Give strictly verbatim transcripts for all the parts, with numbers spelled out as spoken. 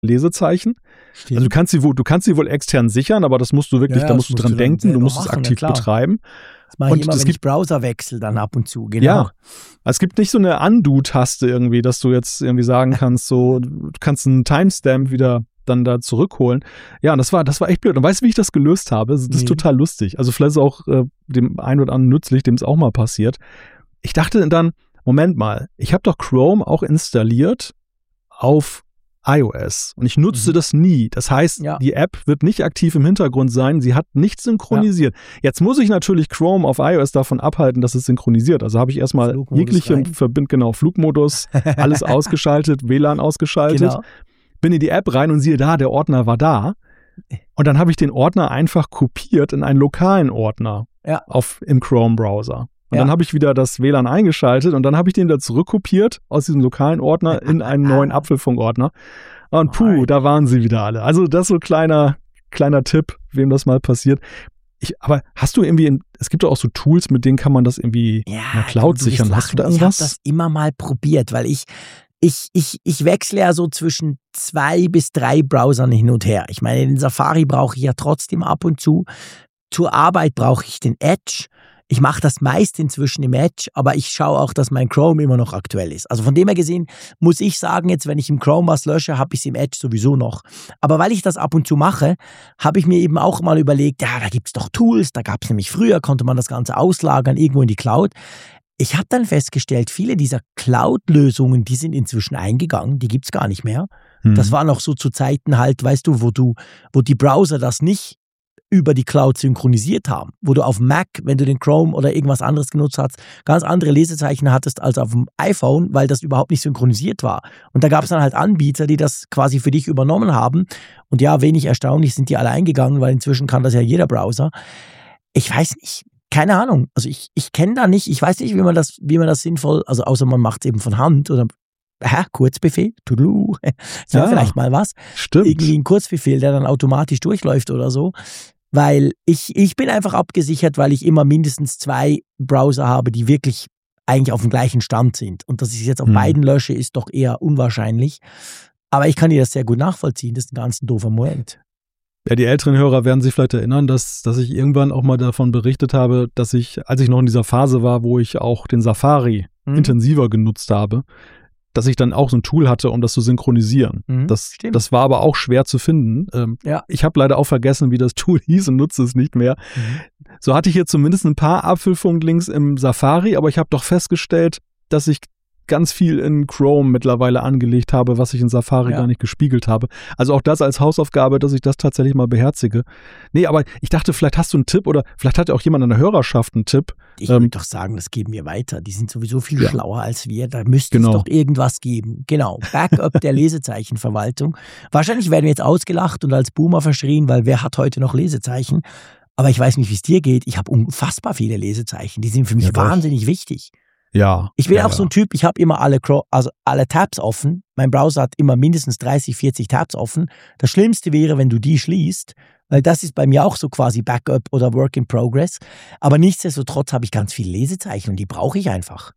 Lesezeichen. Stimmt. Also du kannst sie wohl, du kannst sie wohl extern sichern, aber das musst du wirklich, Ja, da das musst du musst dran du dann denken, du selber musst es machen, aktiv ja klar. betreiben. Das mache ich Und immer, es wenn gibt- ich Browser wechsle, dann ab und zu. Genau. Ja. Es gibt nicht so eine Undo-Taste irgendwie, dass du jetzt irgendwie sagen kannst, so, du kannst einen Timestamp wieder dann da zurückholen. Ja, und das war, das war echt blöd. Und weißt du, wie ich das gelöst habe? Das ist Nee. total lustig. Also vielleicht ist es auch äh, dem einen oder anderen nützlich, dem es auch mal passiert. Ich dachte dann, Moment mal, ich habe doch Chrome auch installiert auf iOS und ich nutze Mhm. das nie. Das heißt, Ja. die App wird nicht aktiv im Hintergrund sein, sie hat nicht synchronisiert. Jetzt muss ich natürlich Chrome auf iOS davon abhalten, dass es synchronisiert. Also habe ich erstmal Flugmodus jegliche rein. Verbind, genau, Flugmodus, alles ausgeschaltet, W L A N ausgeschaltet, Genau. bin in die App rein und siehe da, der Ordner war da. Und dann habe ich den Ordner einfach kopiert in einen lokalen Ordner Ja. auf, im Chrome-Browser. Und Ja. dann habe ich wieder das W L A N eingeschaltet und dann habe ich den wieder zurückkopiert aus diesem lokalen Ordner in einen neuen Apfelfunk-Ordner. Und puh, Alright. da waren sie wieder alle. Also das ist so ein kleiner, kleiner Tipp, wem das mal passiert. Ich, aber hast du irgendwie, in, es gibt doch auch so Tools, mit denen kann man das irgendwie Ja, in der Cloud du, du wirst sichern. Hast du da lachen. Ich habe irgendwas? das immer mal probiert, weil ich, ich, ich, ich wechsle ja so zwischen zwei bis drei Browsern hin und her. Ich meine, den Safari brauche ich ja trotzdem ab und zu. Zur Arbeit brauche ich den Edge. Ich mache das meist inzwischen im Edge, aber ich schaue auch, dass mein Chrome immer noch aktuell ist. Also von dem her gesehen muss ich sagen, jetzt wenn ich im Chrome was lösche, habe ich es im Edge sowieso noch. Aber weil ich das ab und zu mache, habe ich mir eben auch mal überlegt, ja, da gibt es doch Tools, da gab es nämlich früher, konnte man das Ganze auslagern irgendwo in die Cloud. Ich habe dann festgestellt, viele dieser Cloud-Lösungen, die sind inzwischen eingegangen, die gibt es gar nicht mehr. Hm. Das war noch so zu Zeiten halt, weißt du, wo du, wo die Browser das nicht über die Cloud synchronisiert haben, wo du auf dem Mac, wenn du den Chrome oder irgendwas anderes genutzt hast, ganz andere Lesezeichen hattest als auf dem iPhone, weil das überhaupt nicht synchronisiert war. Und da gab es dann halt Anbieter, die das quasi für dich übernommen haben. Und ja, wenig erstaunlich sind die alle eingegangen, weil inzwischen kann das ja jeder Browser. Ich weiß nicht, keine Ahnung. Also ich, ich kenne da nicht, ich weiß nicht, wie man das, wie man das sinnvoll, also außer man macht es eben von Hand oder hä, Kurzbefehl, Tudelu, ist ja Ja. vielleicht mal was. Stimmt. Irgendwie ein Kurzbefehl, der dann automatisch durchläuft oder so. Weil ich, ich bin einfach abgesichert, weil ich immer mindestens zwei Browser habe, die wirklich eigentlich auf dem gleichen Stand sind. Und dass ich es jetzt auf Hm. beiden lösche, ist doch eher unwahrscheinlich. Aber ich kann dir das sehr gut nachvollziehen. Das ist ein ganz doofer Moment. Ja, die älteren Hörer werden sich vielleicht erinnern, dass, dass ich irgendwann auch mal davon berichtet habe, dass ich, als ich noch in dieser Phase war, wo ich auch den Safari Mhm. intensiver genutzt habe, dass ich dann auch so ein Tool hatte, um das zu synchronisieren. Mhm, Das, stimmt. das war aber auch schwer zu finden. Ähm, Ja. Ich habe leider auch vergessen, wie das Tool hieß und nutze es nicht mehr. Mhm. So hatte ich hier zumindest ein paar Apfelfunk-Links im Safari, aber ich habe doch festgestellt, dass ich ganz viel in Chrome mittlerweile angelegt habe, was ich in Safari Ja. gar nicht gespiegelt habe. Also auch das als Hausaufgabe, dass ich das tatsächlich mal beherzige. Nee, aber ich dachte, vielleicht hast du einen Tipp oder vielleicht hat ja auch jemand in der Hörerschaft einen Tipp. Ich Ähm, würde doch sagen, das geben wir weiter. Die sind sowieso viel Ja. schlauer als wir. Da müsste Genau. es doch irgendwas geben. Genau. Backup der Lesezeichenverwaltung. Wahrscheinlich werden wir jetzt ausgelacht und als Boomer verschrien, weil wer hat heute noch Lesezeichen? Aber ich weiß nicht, wie es dir geht. Ich habe unfassbar viele Lesezeichen. Die sind für mich Ja, doch. wahnsinnig wichtig. Ja. Ich bin ja, auch ja. so ein Typ, ich habe immer alle, Cro- also alle Tabs offen. Mein Browser hat immer mindestens dreißig, vierzig Tabs offen. Das Schlimmste wäre, wenn du die schließt, weil das ist bei mir auch so quasi Backup oder Work in Progress. Aber nichtsdestotrotz habe ich ganz viele Lesezeichen und die brauche ich einfach.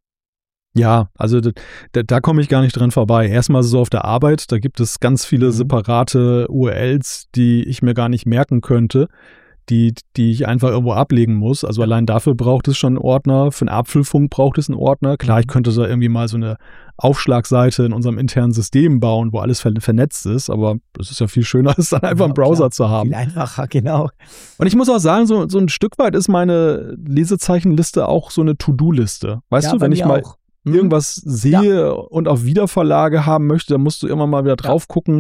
Ja, also da, da, da komme ich gar nicht dran vorbei. Erstmal so auf der Arbeit, da gibt es ganz viele Mhm. separate U R Ls, die ich mir gar nicht merken könnte, die, die ich einfach irgendwo ablegen muss. Also allein dafür braucht es schon einen Ordner. Für einen Apfelfunk braucht es einen Ordner. Klar, ich könnte da irgendwie mal so eine Aufschlagseite in unserem internen System bauen, wo alles ver vernetzt ist, aber es ist ja viel schöner, als dann einfach einen Ja, Browser klar. zu haben. Viel einfacher, genau. Und ich muss auch sagen, so, so ein Stück weit ist meine Lesezeichenliste auch so eine To-Do-Liste. Weißt ja, du, bei wenn ich mir mal auch. Mhm. irgendwas sehe und auf Wiederverlage haben möchte, dann musst du immer mal wieder drauf gucken.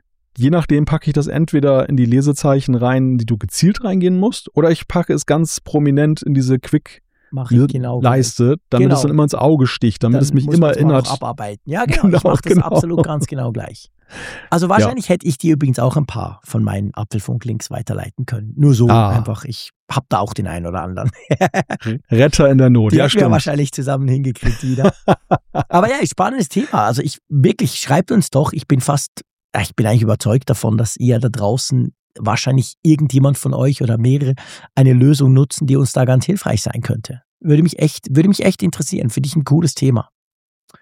Je nachdem packe ich das entweder in die Lesezeichen rein, die du gezielt reingehen musst, oder ich packe es ganz prominent in diese Mache ich genau. Quick-Leiste, damit Genau. es dann immer ins Auge sticht, damit Dann es mich muss immer man's mal erinnert. noch abarbeiten. Ja, genau. Genau, ich mache das genau. absolut ganz genau gleich. Also wahrscheinlich hätte ich dir übrigens auch ein paar von meinen Apfelfunk-Links weiterleiten können. Nur so Ah. einfach. Ich habe da auch den einen oder anderen. Retter in der Not. Die Ja, hätten wir stimmt. wahrscheinlich zusammen hingekriegt wieder. Aber ja, spannendes Thema. Also ich wirklich, schreibt uns doch. Ich bin fast, ich bin eigentlich überzeugt davon, dass ihr da draußen wahrscheinlich irgendjemand von euch oder mehrere eine Lösung nutzen, die uns da ganz hilfreich sein könnte. Würde mich echt, würde mich echt interessieren. Finde ich ein cooles Thema.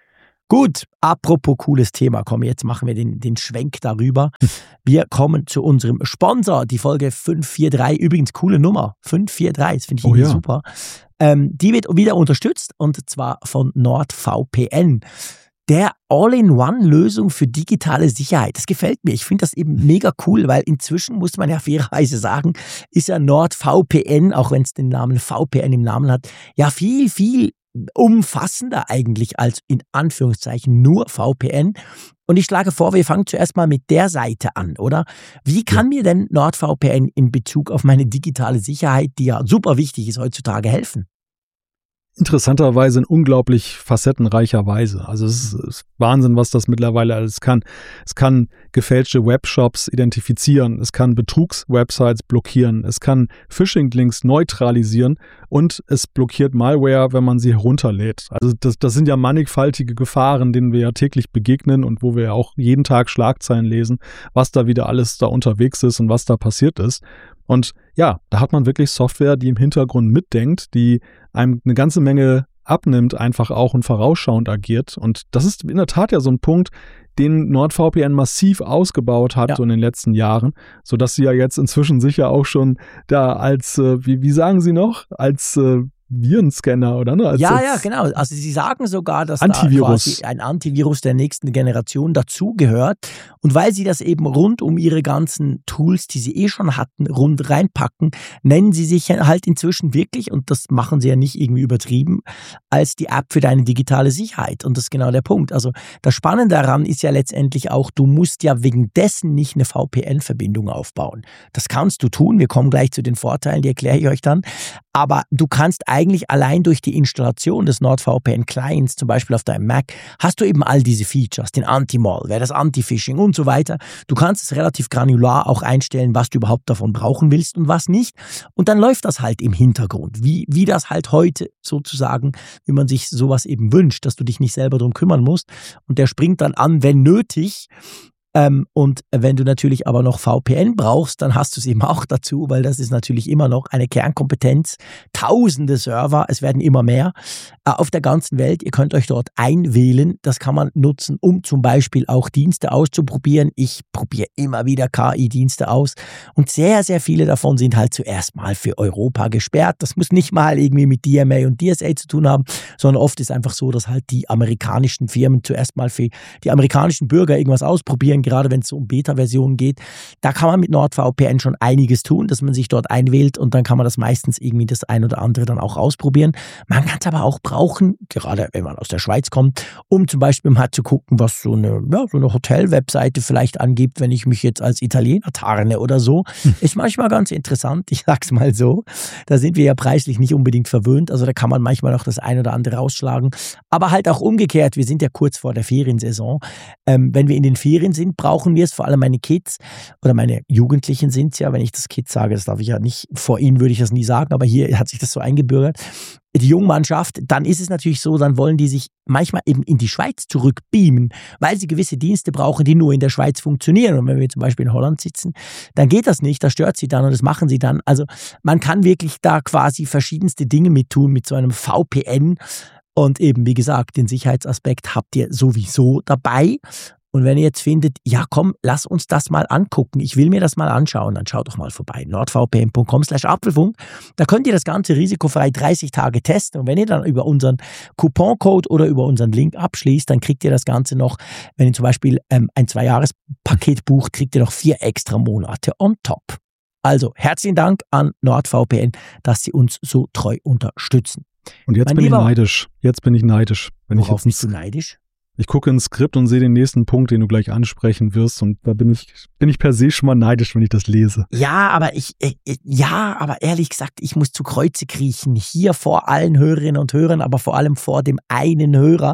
Gut, apropos cooles Thema, komm, jetzt machen wir den, den Schwenk darüber. Wir kommen zu unserem Sponsor, die Folge fünf vier drei, übrigens coole Nummer, fünf vier drei, das finde ich Oh ja. super. Ähm, die wird wieder unterstützt und zwar von NordVPN. Der All-in-One-Lösung für digitale Sicherheit. Das gefällt mir. Ich finde das eben mega cool, weil inzwischen, muss man ja fairerweise sagen, ist ja NordVPN, auch wenn es den Namen V P N im Namen hat, ja viel, viel umfassender eigentlich als in Anführungszeichen nur V P N. Und ich schlage vor, wir fangen zuerst mal mit der Seite an, oder? Wie kann mir denn NordVPN in Bezug auf meine digitale Sicherheit, die ja super wichtig ist heutzutage, helfen? Interessanterweise in unglaublich facettenreicher Weise. Also es ist, es ist Wahnsinn, was das mittlerweile alles kann. Es kann gefälschte Webshops identifizieren, es kann Betrugswebsites blockieren, es kann Phishing-Links neutralisieren und es blockiert Malware, wenn man sie herunterlädt. Also das, das sind ja mannigfaltige Gefahren, denen wir ja täglich begegnen und wo wir ja auch jeden Tag Schlagzeilen lesen, was da wieder alles da unterwegs ist und was da passiert ist. Und ja, da hat man wirklich Software, die im Hintergrund mitdenkt, die einem eine ganze Menge abnimmt, einfach auch und vorausschauend agiert. Und das ist in der Tat ja so ein Punkt, den NordVPN massiv ausgebaut hat, ja, so in den letzten Jahren, sodass sie ja jetzt inzwischen sicher auch schon da als, äh, wie, wie sagen sie noch, als äh, Virenscanner, oder? Ne? Als, ja, als ja, genau. Also sie sagen sogar, dass Antivirus. da quasi ein Antivirus der nächsten Generation dazugehört. Und weil sie das eben rund um ihre ganzen Tools, die sie eh schon hatten, rund reinpacken, nennen sie sich halt inzwischen wirklich, und das machen sie ja nicht irgendwie übertrieben, als die App für deine digitale Sicherheit. Und das ist genau der Punkt. Also das Spannende daran ist ja letztendlich auch, du musst ja wegen dessen nicht eine V P N-Verbindung aufbauen. Das kannst du tun. Wir kommen gleich zu den Vorteilen, die erkläre ich euch dann. Aber du kannst eigentlich allein durch die Installation des NordVPN-Clients, zum Beispiel auf deinem Mac, hast du eben all diese Features, den Anti-Malware, das Anti-Phishing und so weiter. Du kannst es relativ granular auch einstellen, was du überhaupt davon brauchen willst und was nicht. Und dann läuft das halt im Hintergrund, wie, wie das halt heute sozusagen, wie man sich sowas eben wünscht, dass du dich nicht selber drum kümmern musst. Und der springt dann an, wenn nötig. Ähm, und wenn du natürlich aber noch V P N brauchst, dann hast du es eben auch dazu, weil das ist natürlich immer noch eine Kernkompetenz. Tausende Server, es werden immer mehr äh, auf der ganzen Welt. Ihr könnt euch dort einwählen. Das kann man nutzen, um zum Beispiel auch Dienste auszuprobieren. Ich probiere immer wieder K I-Dienste aus und sehr, sehr viele davon sind halt zuerst mal für Europa gesperrt. Das muss nicht mal irgendwie mit D M A und D S A zu tun haben, sondern oft ist einfach so, dass halt die amerikanischen Firmen zuerst mal für die amerikanischen Bürger irgendwas ausprobieren, gerade wenn es so um Beta-Versionen geht. Da kann man mit NordVPN schon einiges tun, dass man sich dort einwählt und dann kann man das meistens irgendwie das ein oder andere dann auch ausprobieren. Man kann es aber auch brauchen, gerade wenn man aus der Schweiz kommt, um zum Beispiel mal zu gucken, was so eine, ja, so eine Hotel-Webseite vielleicht angibt, wenn ich mich jetzt als Italiener tarne oder so. Hm. Ist manchmal ganz interessant, ich sag's mal so. Da sind wir ja preislich nicht unbedingt verwöhnt, also da kann man manchmal auch das ein oder andere rausschlagen. Aber halt auch umgekehrt, wir sind ja kurz vor der Feriensaison. Ähm, wenn wir in den Ferien sind, brauchen wir es, vor allem meine Kids oder meine Jugendlichen sind es ja, wenn ich das Kids sage, das darf ich ja nicht, vor ihnen würde ich das nie sagen, aber hier hat sich das so eingebürgert, die Jungmannschaft, dann ist es natürlich so, dann wollen die sich manchmal eben in die Schweiz zurückbeamen, weil sie gewisse Dienste brauchen, die nur in der Schweiz funktionieren. Und wenn wir zum Beispiel in Holland sitzen, dann geht das nicht, das stört sie dann und das machen sie dann. Also man kann wirklich da quasi verschiedenste Dinge mit tun mit so einem V P N. Und eben, wie gesagt, den Sicherheitsaspekt habt ihr sowieso dabei. Und wenn ihr jetzt findet, ja komm, lass uns das mal angucken, ich will mir das mal anschauen, dann schaut doch mal vorbei, nordvpn punkt com slash apfelfunk. Da könnt ihr das Ganze risikofrei dreißig Tage testen und wenn ihr dann über unseren Couponcode oder über unseren Link abschließt, dann kriegt ihr das Ganze noch, wenn ihr zum Beispiel ähm, ein Zwei-Jahres-Paket bucht, kriegt ihr noch vier extra Monate on top. Also herzlichen Dank an NordVPN, dass sie uns so treu unterstützen. Und jetzt mein bin Lieber, ich neidisch. Jetzt bin ich neidisch. Wenn worauf ich jetzt bist du neidisch? Ich gucke ins Skript und sehe den nächsten Punkt, den du gleich ansprechen wirst. Und da bin ich, bin ich per se schon mal neidisch, wenn ich das lese. Ja, aber ich, äh, ja, aber ehrlich gesagt, ich muss zu Kreuze kriechen. Hier vor allen Hörerinnen und Hörern, aber vor allem vor dem einen Hörer.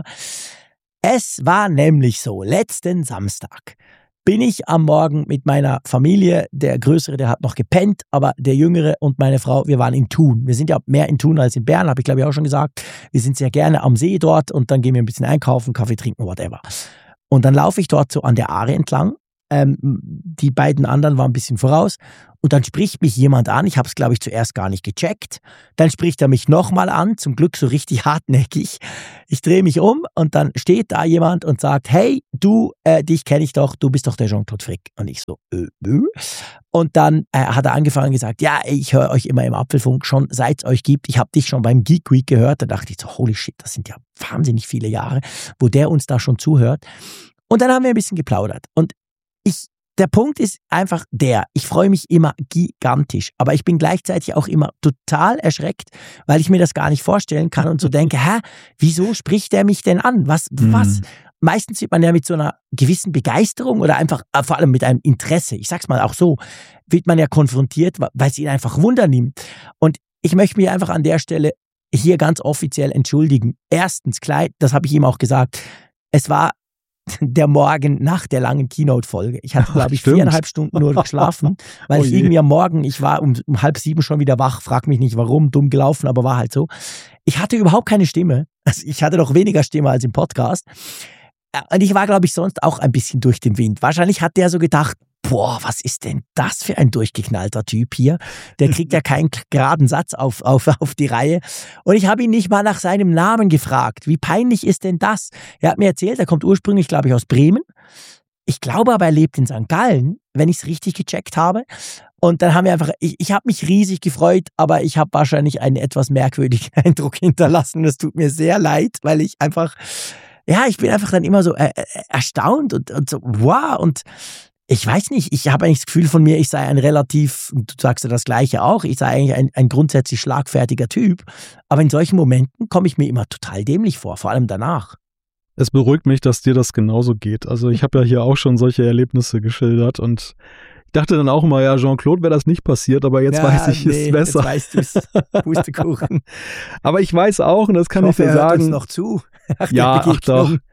Es war nämlich so, letzten Samstag bin ich am Morgen mit meiner Familie, der Größere, der hat noch gepennt, aber der Jüngere und meine Frau, wir waren in Thun. Wir sind ja mehr in Thun als in Bern, habe ich glaube ich auch schon gesagt. Wir sind sehr gerne am See dort und dann gehen wir ein bisschen einkaufen, Kaffee trinken, whatever. Und dann laufe ich dort so an der Aare entlang Ähm, die beiden anderen waren ein bisschen voraus. Und dann spricht mich jemand an. Ich habe es, glaube ich, zuerst gar nicht gecheckt. Dann spricht er mich nochmal an, zum Glück so richtig hartnäckig. Ich drehe mich um und dann steht da jemand und sagt, hey, du, äh, dich kenne ich doch, du bist doch der Jean-Claude Frick. Und ich so, äh, äh. Und dann äh, hat er angefangen und gesagt, ja, ich höre euch immer im Apfelfunk, schon seit es euch gibt. Ich habe dich schon beim Geek Week gehört. Da dachte ich so, holy shit, das sind ja wahnsinnig viele Jahre, wo der uns da schon zuhört. Und dann haben wir ein bisschen geplaudert. Und ich Der Punkt ist einfach der, ich freue mich immer gigantisch, aber ich bin gleichzeitig auch immer total erschreckt, weil ich mir das gar nicht vorstellen kann und so denke, hä, wieso spricht der mich denn an? Was, Mhm. was? Meistens wird man ja mit so einer gewissen Begeisterung oder einfach, äh, vor allem mit einem Interesse, ich sag's mal auch so, wird man ja konfrontiert, wa- weil es ihn einfach Wunder nimmt. Und ich möchte mich einfach an der Stelle hier ganz offiziell entschuldigen. Erstens, klar, das habe ich ihm auch gesagt, es war der Morgen nach der langen Keynote-Folge. Ich hatte, glaube ich, Stimmt. viereinhalb Stunden nur geschlafen, weil Oh ich je. irgendwie am Morgen, ich war um, um halb sieben schon wieder wach, frag mich nicht warum, dumm gelaufen, aber war halt so. Ich hatte überhaupt keine Stimme. Also ich hatte noch weniger Stimme als im Podcast. Äh, Und ich war, glaube ich, sonst auch ein bisschen durch den Wind. Wahrscheinlich hat der so gedacht, boah, was ist denn das für ein durchgeknallter Typ hier? Der kriegt ja keinen geraden Satz auf, auf, auf die Reihe. Und ich habe ihn nicht mal nach seinem Namen gefragt. Wie peinlich ist denn das? Er hat mir erzählt, er kommt ursprünglich, glaube ich, aus Bremen. Ich glaube aber, er lebt in Sankt Gallen, wenn ich es richtig gecheckt habe. Und dann haben wir einfach, ich, ich habe mich riesig gefreut, aber ich habe wahrscheinlich einen etwas merkwürdigen Eindruck hinterlassen. Das tut mir sehr leid, weil ich einfach, ja, ich bin einfach dann immer so äh, äh, erstaunt und, und so, wow. Und ich weiß nicht, ich habe eigentlich das Gefühl von mir, ich sei ein relativ, du sagst ja das Gleiche auch, ich sei eigentlich ein, ein grundsätzlich schlagfertiger Typ. Aber in solchen Momenten komme ich mir immer total dämlich vor, vor allem danach. Es beruhigt mich, dass dir das genauso geht. Also ich habe ja hier auch schon solche Erlebnisse geschildert und ich dachte dann auch immer, ja, Jean-Claude wäre das nicht passiert, aber jetzt Ja, weiß ich es nee, besser. Jetzt weißt du es. Pustekuchen. Aber ich weiß auch, und das kann ich ich hoffe, dir er hört uns sagen, noch zu. Nach der ja, ach doch. Begegnung.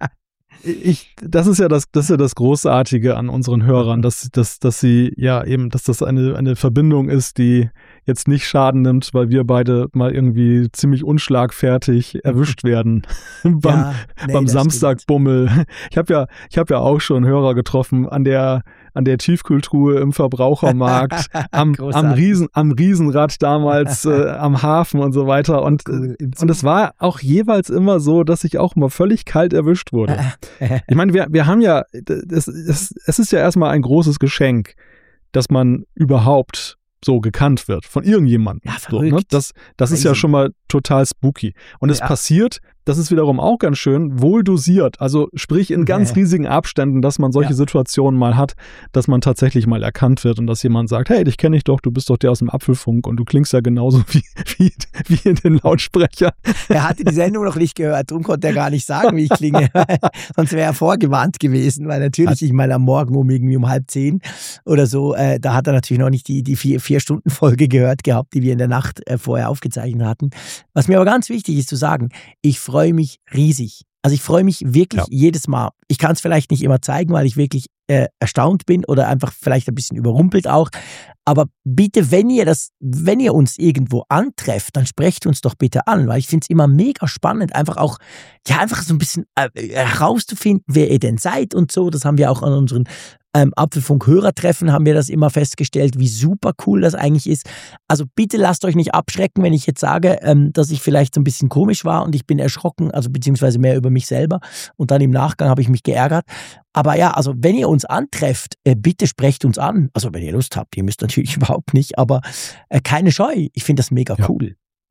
Ich, das ist ja das, das ist ja das Großartige an unseren Hörern, dass, dass, dass sie ja eben, dass das eine, eine Verbindung ist, die jetzt nicht Schaden nimmt, weil wir beide mal irgendwie ziemlich unschlagfertig erwischt werden beim, Ja, nee, beim das Samstagbummel. Ich habe ja, ich habe ja auch schon Hörer getroffen an der, an der Tiefkühltruhe im Verbrauchermarkt, am, am, Großartig. Riesen, am Riesenrad damals, äh, am Hafen und so weiter. Und, Cool. und es war auch jeweils immer so, dass ich auch mal völlig kalt erwischt wurde. Ich meine, wir, wir haben ja, es, es, es ist ja erstmal ein großes Geschenk, dass man überhaupt so gekannt wird von irgendjemandem. Ja, so, ne? verrückt. Das, das ist ja Crazy. schon mal total spooky. Und es Ja. passiert, das ist wiederum auch ganz schön, wohl dosiert. Also sprich in ganz Ja. riesigen Abständen, dass man solche Ja. Situationen mal hat, dass man tatsächlich mal erkannt wird und dass jemand sagt, hey, dich kenne ich doch, du bist doch der aus dem Apfelfunk und du klingst ja genauso wie, wie, wie in den Lautsprechern. Er hatte die Sendung noch nicht gehört, darum konnte er gar nicht sagen, wie ich klinge. Sonst wäre er vorgewarnt gewesen, weil natürlich, ich meine, am Morgen um irgendwie um halb zehn oder so, äh, da hat er natürlich noch nicht die, die vier, vier Stunden Folge gehört gehabt, die wir in der Nacht äh, vorher aufgezeichnet hatten. Was mir aber ganz wichtig ist zu sagen, ich freue mich riesig. Also ich freue mich wirklich Ja. jedes Mal. Ich kann es vielleicht nicht immer zeigen, weil ich wirklich äh, erstaunt bin oder einfach vielleicht ein bisschen überrumpelt auch. Aber bitte, wenn ihr das, wenn ihr uns irgendwo antrefft, dann sprecht uns doch bitte an, weil ich finde es immer mega spannend, einfach auch, ja, einfach so ein bisschen äh, herauszufinden, wer ihr denn seid und so. Das haben wir auch an unseren ähm, Apfelfunk-Hörertreffen haben wir das immer festgestellt, wie super cool das eigentlich ist. Also bitte lasst euch nicht abschrecken, wenn ich jetzt sage, ähm, dass ich vielleicht so ein bisschen komisch war und ich bin erschrocken, also beziehungsweise mehr über mich selber und dann im Nachgang habe ich mich geärgert. Aber ja, also wenn ihr uns antrefft, äh, bitte sprecht uns an. Also wenn ihr Lust habt, ihr müsst natürlich überhaupt nicht, aber äh, keine Scheu. Ich finde das mega Ja. cool.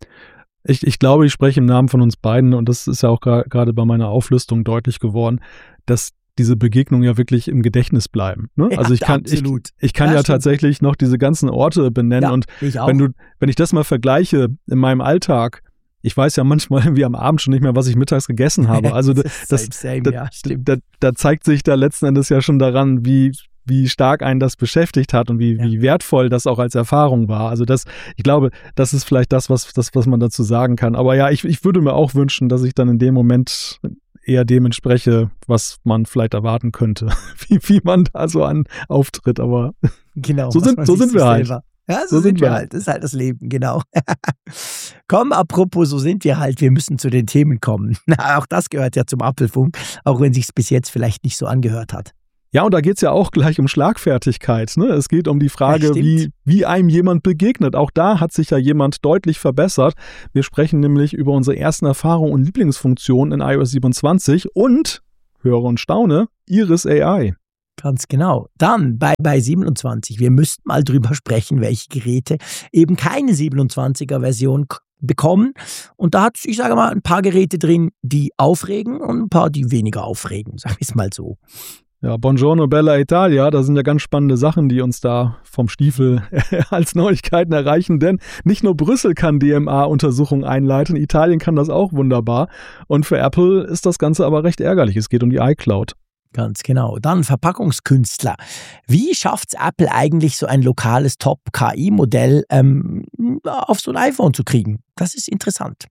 Ich, ich glaube, ich spreche im Namen von uns beiden und das ist ja auch gra- gerade bei meiner Auflistung deutlich geworden, dass diese Begegnungen ja wirklich im Gedächtnis bleiben. Ne? Ja, also ich kann, ich, absolut. ich kann Ja, ja stimmt. tatsächlich noch diese ganzen Orte benennen Ja, und ich auch. wenn du, wenn ich das mal vergleiche in meinem Alltag, ich weiß ja manchmal irgendwie am Abend schon nicht mehr, was ich mittags gegessen habe. Also das, same, same, da, ja, stimmt. da, da zeigt sich da letzten Endes ja schon daran, wie wie stark einen das beschäftigt hat und wie, Ja. wie wertvoll das auch als Erfahrung war. Also das, ich glaube, das ist vielleicht das, was, das, was man dazu sagen kann. Aber ja, ich, ich würde mir auch wünschen, dass ich dann in dem Moment eher dem entspreche, was man vielleicht erwarten könnte, wie, wie man da so an auftritt. Aber Genau. so was sind, man so sich sind wir halt. selber- Ja, so, So sind wir halt. Das ist halt das Leben, genau. Komm, apropos, so sind wir halt. Wir müssen zu den Themen kommen. Na, auch das gehört ja zum Apfelfunk, auch wenn sich's bis jetzt vielleicht nicht so angehört hat. Ja, und da geht es ja auch gleich um Schlagfertigkeit. Ne? Es geht um die Frage, wie, wie einem jemand begegnet. Auch da hat sich ja jemand deutlich verbessert. Wir sprechen nämlich über unsere ersten Erfahrungen und Lieblingsfunktionen in iOS siebenundzwanzig und, höre und staune, Iris A I. Ganz genau. Dann bei, bei siebenundzwanzig, wir müssten mal drüber sprechen, welche Geräte eben keine siebenundzwanziger-Version bekommen. Und da hat, ich sage mal, ein paar Geräte drin, die aufregen und ein paar, die weniger aufregen, sag ich es mal so. Ja, Buongiorno Bella Italia, da sind ja ganz spannende Sachen, die uns da vom Stiefel als Neuigkeiten erreichen, denn nicht nur Brüssel kann D M A-Untersuchungen einleiten, Italien kann das auch wunderbar und für Apple ist das Ganze aber recht ärgerlich, es geht um die iCloud. Ganz genau. Dann Verpackungskünstler. Wie schafft es Apple eigentlich, so ein lokales Top-K I-Modell ähm, auf so ein iPhone zu kriegen? Das ist interessant.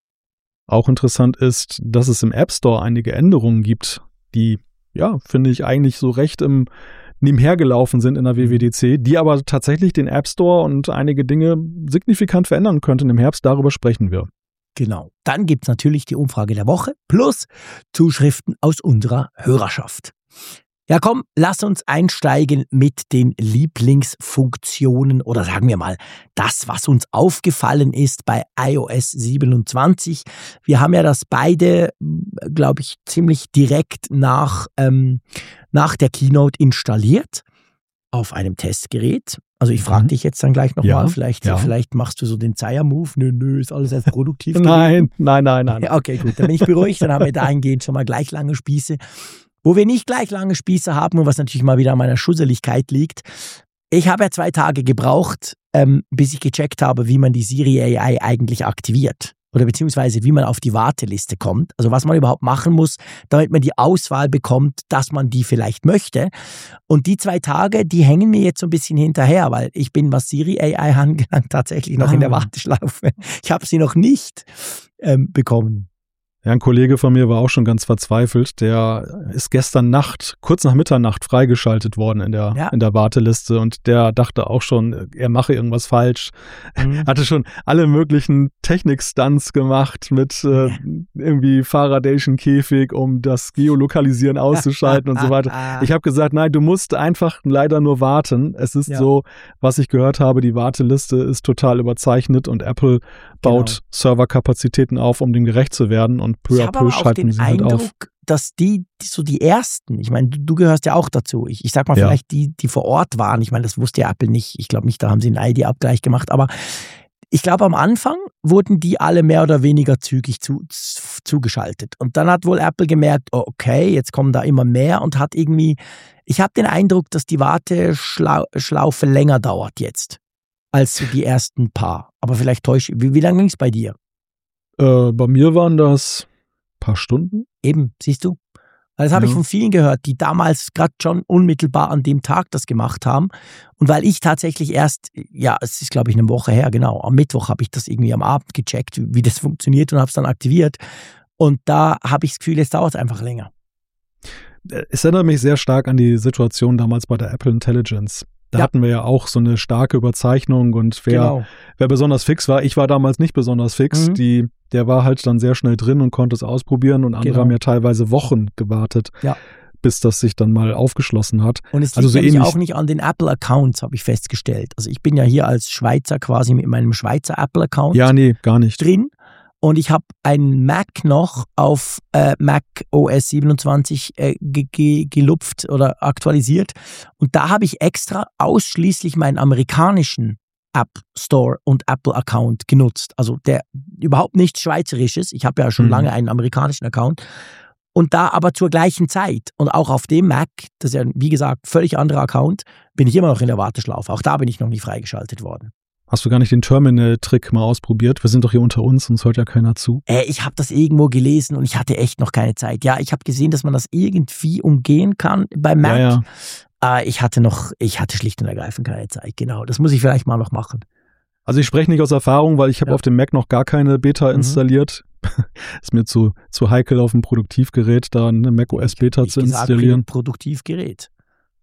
Auch interessant ist, dass es im App Store einige Änderungen gibt, die ja, finde ich, eigentlich so recht im nebenher gelaufen sind in der W W D C, die aber tatsächlich den App Store und einige Dinge signifikant verändern könnten im Herbst. Darüber sprechen wir. Genau. Dann gibt es natürlich die Umfrage der Woche plus Zuschriften aus unserer Hörerschaft. Ja komm, lass uns einsteigen mit den Lieblingsfunktionen oder sagen wir mal, das, was uns aufgefallen ist bei iOS siebenundzwanzig. Wir haben ja das beide, glaube ich, ziemlich direkt nach, ähm, nach der Keynote installiert auf einem Testgerät. Also ich frage mhm. dich jetzt dann gleich nochmal, ja, vielleicht, ja. vielleicht machst du so den Zeier-Move. Nö, nö, ist alles erst produktiv. nein, nein, nein, nein. Okay, gut, dann bin ich beruhigt, dann haben wir dahingehend schon mal gleich lange Spieße. Wo wir nicht gleich lange Spieße haben und was natürlich mal wieder an meiner Schusseligkeit liegt. Ich habe ja zwei Tage gebraucht, ähm, bis ich gecheckt habe, wie man die Siri A I eigentlich aktiviert. Oder beziehungsweise wie man auf die Warteliste kommt. Also was man überhaupt machen muss, damit man die Auswahl bekommt, dass man die vielleicht möchte. Und die zwei Tage, die hängen mir jetzt so ein bisschen hinterher, weil ich bin, was Siri A I angelangt, tatsächlich noch ah. in der Warteschlaufe. Ich habe sie noch nicht ähm, bekommen. Ja, ein Kollege von mir war auch schon ganz verzweifelt. Der ist gestern Nacht, kurz nach Mitternacht, freigeschaltet worden in der, ja. in der Warteliste und der dachte auch schon, er mache irgendwas falsch. Mhm. Hatte schon alle möglichen Technik-Stunts gemacht mit äh, irgendwie Faradayschen Käfig, um das Geolokalisieren auszuschalten und so weiter. Ich habe gesagt, nein, du musst einfach leider nur warten. Es ist ja. so, was ich gehört habe, die Warteliste ist total überzeichnet und Apple baut genau. Serverkapazitäten auf, um dem gerecht zu werden und peu à peu schalten sie halt auf. Ich habe auch den Eindruck, dass die, die so die ersten, ich meine, du, du gehörst ja auch dazu, ich, ich sag mal ja. vielleicht die, die vor Ort waren, ich meine, das wusste ja Apple nicht, ich glaube nicht, da haben sie einen I D-Abgleich gemacht, aber ich glaube am Anfang wurden die alle mehr oder weniger zügig zu, zu, zugeschaltet und dann hat wohl Apple gemerkt, oh, okay, jetzt kommen da immer mehr und hat irgendwie, ich habe den Eindruck, dass die Warteschlaufe länger dauert jetzt als so die ersten paar, aber vielleicht täusche ich, wie, wie lange ging es bei dir? Äh, bei mir waren das ein paar Stunden. Eben, siehst du? Das habe ja. ich von vielen gehört, die damals gerade schon unmittelbar an dem Tag das gemacht haben. Und weil ich tatsächlich erst, ja, es ist glaube ich eine Woche her, genau, am Mittwoch habe ich das irgendwie am Abend gecheckt, wie das funktioniert und habe es dann aktiviert. Und da habe ich das Gefühl, jetzt dauert es einfach länger. Es erinnert mich sehr stark an die Situation damals bei der Apple Intelligence. Da ja. hatten wir ja auch so eine starke Überzeichnung und wer, genau. wer besonders fix war, ich war damals nicht besonders fix, mhm. die, der war halt dann sehr schnell drin und konnte es ausprobieren und andere genau. haben ja teilweise Wochen gewartet, ja. bis das sich dann mal aufgeschlossen hat. Und es liegt also so nämlich auch nicht an den Apple-Accounts, habe ich festgestellt. Also ich bin ja hier als Schweizer quasi mit meinem Schweizer Apple-Account ja, nee, gar nicht. drin. Und ich habe einen Mac noch auf äh, Mac O S siebenundzwanzig äh, ge- ge- gelupft oder aktualisiert. Und da habe ich extra ausschließlich meinen amerikanischen App Store und Apple-Account genutzt. Also der überhaupt nichts Schweizerisches. Ich habe ja schon mhm. lange einen amerikanischen Account. Und da aber zur gleichen Zeit und auch auf dem Mac, das ist ja wie gesagt völlig anderer Account, bin ich immer noch in der Warteschlaufe. Auch da bin ich noch nie freigeschaltet worden. Hast du gar nicht den Terminal-Trick mal ausprobiert? Wir sind doch hier unter uns, uns hört ja keiner zu. Äh, ich habe das irgendwo gelesen und ich hatte echt noch keine Zeit. Ja, ich habe gesehen, dass man das irgendwie umgehen kann bei Mac. Ja, ja. Äh, ich hatte noch, ich hatte schlicht und ergreifend keine Zeit. Genau, das muss ich vielleicht mal noch machen. Also ich spreche nicht aus Erfahrung, weil ich habe ja. auf dem Mac noch gar keine Beta mhm. installiert. Ist mir zu, zu heikel auf dem Produktivgerät, da eine macOS Beta zu installieren. Gesagt, Produktivgerät.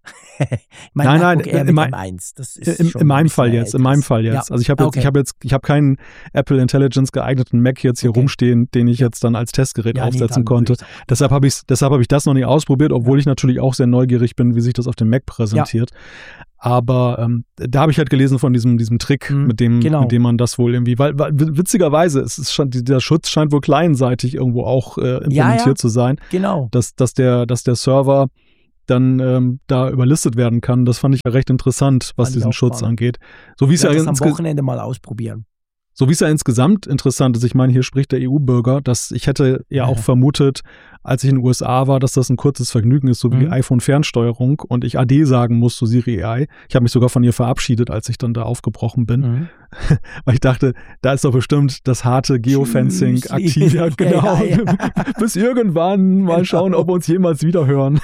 Ich mein, Nein, nein, MacBook Air in mit mein- M eins. Das ist In, schon in ein meinem bisschen Fall jetzt, in meinem älteres. Fall jetzt. Ja. Also ich habe jetzt, Okay. ich habe jetzt, ich habe keinen Apple Intelligence geeigneten Mac jetzt hier Okay. rumstehen, den ich Ja. jetzt dann als Testgerät Ja, nee, aufsetzen dann konnte. würde ich's auch. Deshalb habe ich, deshalb habe ich das noch nicht ausprobiert, obwohl ich natürlich auch sehr neugierig bin, wie sich das auf dem Mac präsentiert. Aber ähm, da habe ich halt gelesen von diesem, diesem Trick, Mhm, mit dem, genau. mit dem man das wohl irgendwie, weil, weil witzigerweise, es ist schon, dieser Schutz scheint wohl kleinsseitig irgendwo auch äh, implementiert ja. zu sein, Genau. dass, dass der, dass der Server dann ähm, da überlistet werden kann. Das fand ich ja recht interessant, was Fand ich diesen auch Schutz spannend. angeht. So wie es Ich ja, werde das am insge Wochenende mal ausprobieren. so wie es ja insgesamt interessant ist. Ich meine, hier spricht der E U-Bürger, dass ich hätte ja auch Ja. vermutet, als ich in den U S A war, dass das ein kurzes Vergnügen ist, so wie Mhm. die iPhone-Fernsteuerung und ich A D sagen muss, so Siri A I. Ich habe mich sogar von ihr verabschiedet, als ich dann da aufgebrochen bin, Mhm. weil ich dachte, da ist doch bestimmt das harte Geofencing Tschüssli. aktiv. Ja, genau. Ja, ja. Bis irgendwann mal Genau. schauen, ob wir uns jemals wieder hören.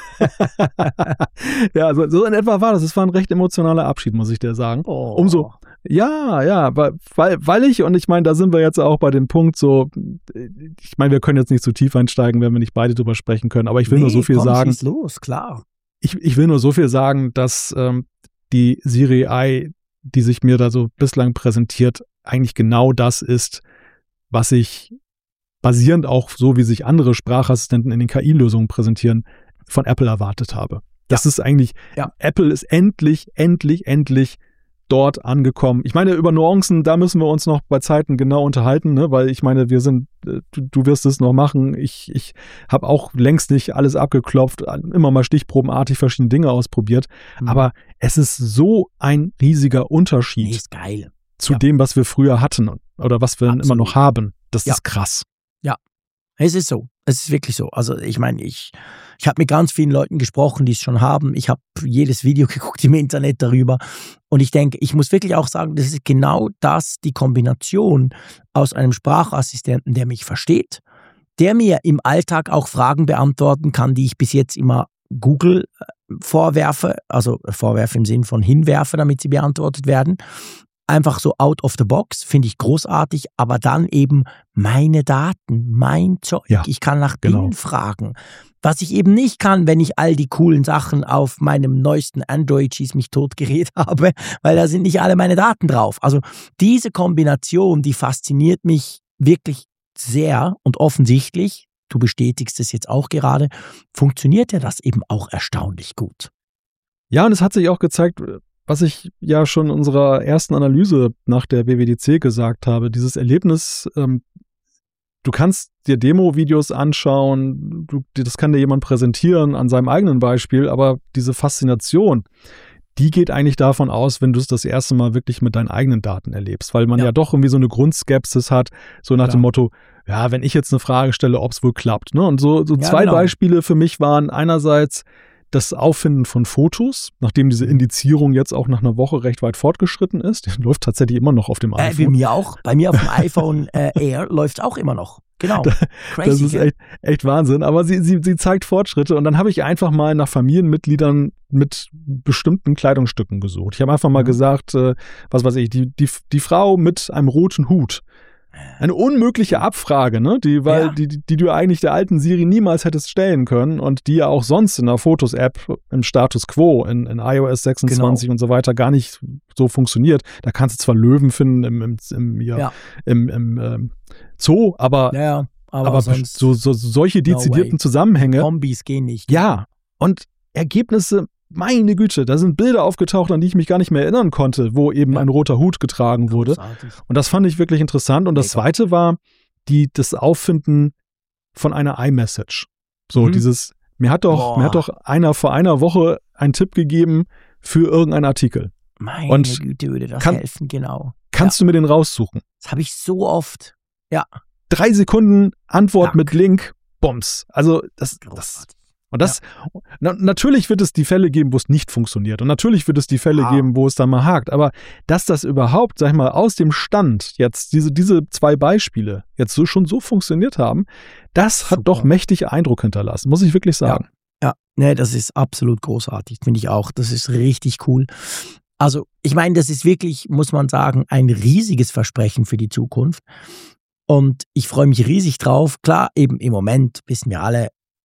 Ja, so, so in etwa war das. Es war ein recht emotionaler Abschied, muss ich dir sagen. Oh. Umso, ja, ja, weil, weil weil ich, und ich meine, da sind wir jetzt auch bei dem Punkt so, ich meine, wir können jetzt nicht zu tief einsteigen, wenn wir nicht beide drüber sprechen können, aber ich will nee, nur so viel komm, sagen, schieß los, klar. ich, ich will nur so viel sagen, dass ähm, die Siri A I, die sich mir da so bislang präsentiert, eigentlich genau das ist, was ich basierend auch so, wie sich andere Sprachassistenten in den K I-Lösungen präsentieren, von Apple erwartet habe. Das ist eigentlich, Ja. Apple ist endlich, endlich, endlich dort angekommen. Ich meine, über Nuancen, da müssen wir uns noch bei Zeiten genau unterhalten, ne? Weil ich meine, wir sind, äh, du, du wirst es noch machen. Ich, ich habe auch längst nicht alles abgeklopft, immer mal stichprobenartig verschiedene Dinge ausprobiert. Mhm. Aber es ist so ein riesiger Unterschied Nee, ist geil. zu ja. dem, was wir früher hatten oder was wir immer Absolut. noch haben. Das Ja. ist krass. Es ist so. Es ist wirklich so. Also ich meine, ich, ich habe mit ganz vielen Leuten gesprochen, die es schon haben. Ich habe jedes Video geguckt im Internet darüber. Und ich denke, ich muss wirklich auch sagen, das ist genau das, die Kombination aus einem Sprachassistenten, der mich versteht, der mir im Alltag auch Fragen beantworten kann, die ich bis jetzt immer Google vorwerfe, also vorwerfe im Sinn von hinwerfe, damit sie beantwortet werden. Einfach so out of the box, finde ich großartig, aber dann eben meine Daten, mein Zeug. Ja, ich kann nach genau. Dingen fragen. Was ich eben nicht kann, wenn ich all die coolen Sachen auf meinem neuesten Android schieß mich tot Gerät habe, weil da sind nicht alle meine Daten drauf. Also diese Kombination, die fasziniert mich wirklich sehr und offensichtlich, du bestätigst es jetzt auch gerade, funktioniert ja das eben auch erstaunlich gut. Ja, und es hat sich auch gezeigt, was ich ja schon in unserer ersten Analyse nach der W W D C gesagt habe, dieses Erlebnis, ähm, du kannst dir Demo-Videos anschauen, du, das kann dir jemand präsentieren an seinem eigenen Beispiel, aber diese Faszination, die geht eigentlich davon aus, wenn du es das erste Mal wirklich mit deinen eigenen Daten erlebst, weil man ja, Ja. doch irgendwie so eine Grundskepsis hat, so nach Klar. dem Motto, ja, wenn ich jetzt eine Frage stelle, ob es wohl klappt. Ne? Und so, so Ja, zwei genau. Beispiele für mich waren einerseits das Auffinden von Fotos, nachdem diese Indizierung jetzt auch nach einer Woche recht weit fortgeschritten ist. Die läuft tatsächlich immer noch auf dem Äh, bei iPhone. mir auch. Bei mir auf dem iPhone äh, Air läuft auch immer noch. Genau. Crazy. Das ist gell? echt, echt Wahnsinn. Aber sie, sie, sie zeigt Fortschritte. Und dann habe ich einfach mal nach Familienmitgliedern mit bestimmten Kleidungsstücken gesucht. Ich habe einfach mal Mhm. gesagt, äh, was weiß ich, die, die, die Frau mit einem roten Hut. Eine unmögliche Abfrage, ne? Die, weil Ja. die, die, die du eigentlich der alten Siri niemals hättest stellen können und die ja auch sonst in der Fotos-App im Status Quo, in, in iOS sechsundzwanzig Genau. und so weiter gar nicht so funktioniert. Da kannst du zwar Löwen finden im, im, im, ja, Ja. im, im ähm, Zoo, aber, Ja, ja. Aber, aber sonst so, so, solche no dezidierten way. Zusammenhänge. Kombis gehen nicht. Ja, und Ergebnisse, meine Güte, da sind Bilder aufgetaucht, an die ich mich gar nicht mehr erinnern konnte, wo eben Ja. ein roter Hut getragen wurde. Großartig. Und das fand ich wirklich interessant. Und das Mega. zweite war die, das Auffinden von einer iMessage. So Mhm. dieses, mir hat doch, Boah. mir hat doch einer vor einer Woche einen Tipp gegeben für irgendeinen Artikel. Meine Und Güte, würde das kann- helfen, genau. Kannst du mir den raussuchen? Das habe ich so oft. Ja, Drei Sekunden Antwort Zack. mit Link, Bums. Also das, das großartig. Und das, na, natürlich wird es die Fälle geben, wo es nicht funktioniert. Und natürlich wird es die Fälle Ja. geben, wo es dann mal hakt. Aber dass das überhaupt, sag ich mal, aus dem Stand jetzt diese, diese zwei Beispiele jetzt so schon so funktioniert haben, das hat Super. doch mächtig Eindruck hinterlassen, muss ich wirklich sagen. Ja, ne, das ist absolut großartig, finde ich auch. Das ist richtig cool. Also, ich meine, das ist wirklich, muss man sagen, ein riesiges Versprechen für die Zukunft. Und ich freue mich riesig drauf. Klar, eben im Moment wissen wir alle,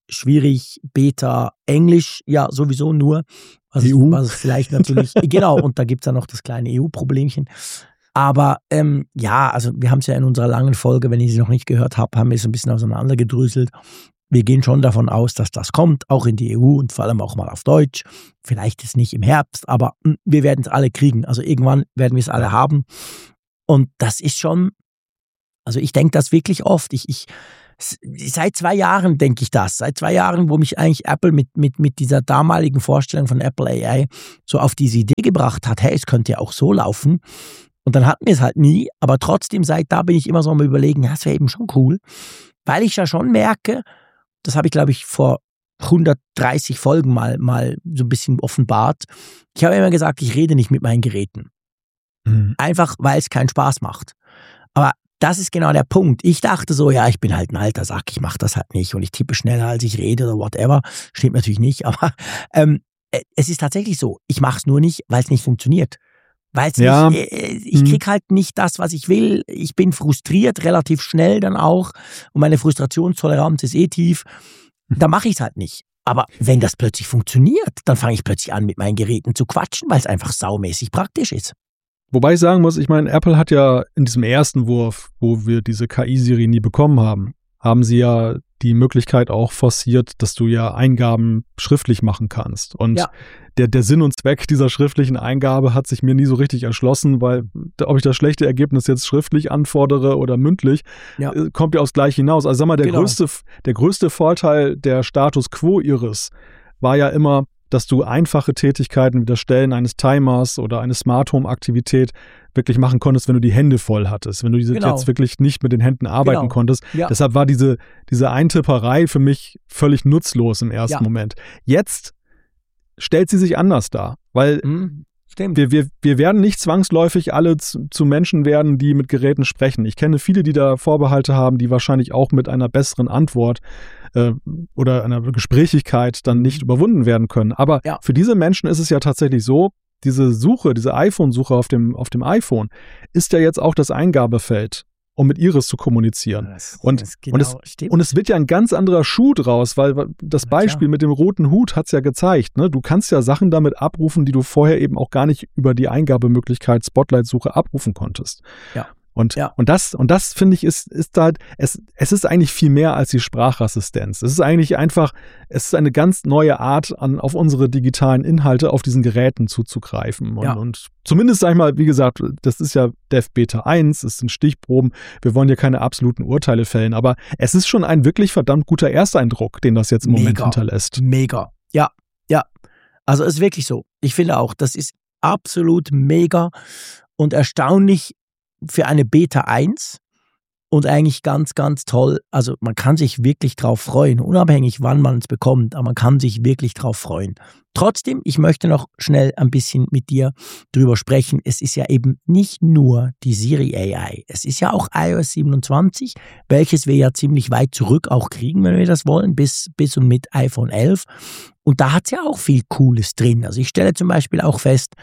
schwierig, Beta, Englisch, ja sowieso nur, was, E U. was vielleicht natürlich, genau, und da gibt es ja noch das kleine E U-Problemchen. Aber ähm, ja, also wir haben es ja in unserer langen Folge, wenn ihr sie noch nicht gehört habt, haben wir es ein bisschen auseinandergedröselt. Wir gehen schon davon aus, dass das kommt, auch in die E U und vor allem auch mal auf Deutsch. Vielleicht ist nicht im Herbst, aber mh, wir werden es alle kriegen. Also irgendwann werden wir es alle haben. Und das ist schon, also ich denke das wirklich oft. Ich, ich, seit zwei Jahren denke ich das. Seit zwei Jahren, wo mich eigentlich Apple mit, mit, mit dieser damaligen Vorstellung von Apple A I so auf diese Idee gebracht hat, hey, es könnte ja auch so laufen. Und dann hatten wir es halt nie, aber trotzdem seit da bin ich immer so am Überlegen, ja, das wäre eben schon cool, weil ich ja schon merke, das habe ich glaube ich vor hundertdreißig Folgen mal, mal so ein bisschen offenbart, ich habe immer gesagt, ich rede nicht mit meinen Geräten. Mhm. Einfach, weil es keinen Spaß macht. Aber das ist genau der Punkt. Ich dachte so, ja, ich bin halt ein alter Sack, ich mache das halt nicht und ich tippe schneller, als ich rede oder whatever. Stimmt natürlich nicht, aber ähm, es ist tatsächlich so, ich mache es nur nicht, weil es nicht funktioniert. Weil ja. nicht, ich krieg halt nicht das, was ich will. Ich bin frustriert, relativ schnell dann auch. Und meine Frustrationstoleranz ist eh tief. Da mache ich es halt nicht. Aber wenn das plötzlich funktioniert, dann fange ich plötzlich an, mit meinen Geräten zu quatschen, weil es einfach saumäßig praktisch ist. Wobei ich sagen muss, ich meine, Apple hat ja in diesem ersten Wurf, wo wir diese K I-Siri nie bekommen haben, haben sie ja die Möglichkeit auch forciert, dass du ja Eingaben schriftlich machen kannst. Und ja. der, der Sinn und Zweck dieser schriftlichen Eingabe hat sich mir nie so richtig erschlossen, weil ob ich das schlechte Ergebnis jetzt schriftlich anfordere oder mündlich, ja. kommt ja aufs Gleiche hinaus. Also sag mal, der, genau. größte, der größte Vorteil der Status Quo-Iris war ja immer, dass du einfache Tätigkeiten wie das Stellen eines Timers oder eine Smart Home Aktivität wirklich machen konntest, wenn du die Hände voll hattest, wenn du diese genau. jetzt wirklich nicht mit den Händen arbeiten genau. konntest. Ja. Deshalb war diese, diese Eintipperei für mich völlig nutzlos im ersten ja. Moment. Jetzt stellt sie sich anders dar, weil mhm. Stimmt. Wir, wir, wir werden nicht zwangsläufig alle zu, zu Menschen werden, die mit Geräten sprechen. Ich kenne viele, die da Vorbehalte haben, die wahrscheinlich auch mit einer besseren Antwort äh, oder einer Gesprächigkeit dann nicht überwunden werden können. Aber ja. für diese Menschen ist es ja tatsächlich so, diese Suche, diese iPhone-Suche auf dem, auf dem iPhone ist ja jetzt auch das Eingabefeld, um mit Iris zu kommunizieren. Das, und, das genau und, es, und es wird ja ein ganz anderer Schuh draus, weil das Beispiel ja, mit dem roten Hut hat es ja gezeigt. Ne? Du kannst ja Sachen damit abrufen, die du vorher eben auch gar nicht über die Eingabemöglichkeit Spotlight-Suche abrufen konntest. Ja. Und, ja. und das, und das finde ich, ist, ist da, es, es ist eigentlich viel mehr als die Sprachassistenz. Es ist eigentlich einfach, es ist eine ganz neue Art, an, auf unsere digitalen Inhalte auf diesen Geräten zuzugreifen. Und, ja. und zumindest, sag ich mal, wie gesagt, das ist ja Dev Beta eins, es sind Stichproben. Wir wollen ja keine absoluten Urteile fällen, aber es ist schon ein wirklich verdammt guter Ersteindruck, den das jetzt im Mega. Moment hinterlässt. Mega. Ja, ja. Also es ist wirklich so. Ich finde auch, das ist absolut mega und erstaunlich für eine Beta eins und eigentlich ganz, ganz toll. Also man kann sich wirklich drauf freuen, unabhängig wann man es bekommt, aber man kann sich wirklich drauf freuen. Trotzdem, ich möchte noch schnell ein bisschen mit dir drüber sprechen. Es ist ja eben nicht nur die Siri A I, es ist ja auch i O S siebenundzwanzig, welches wir ja ziemlich weit zurück auch kriegen, wenn wir das wollen, bis, bis und mit iPhone elf. Und da hat es ja auch viel Cooles drin. Also ich stelle zum Beispiel auch fest,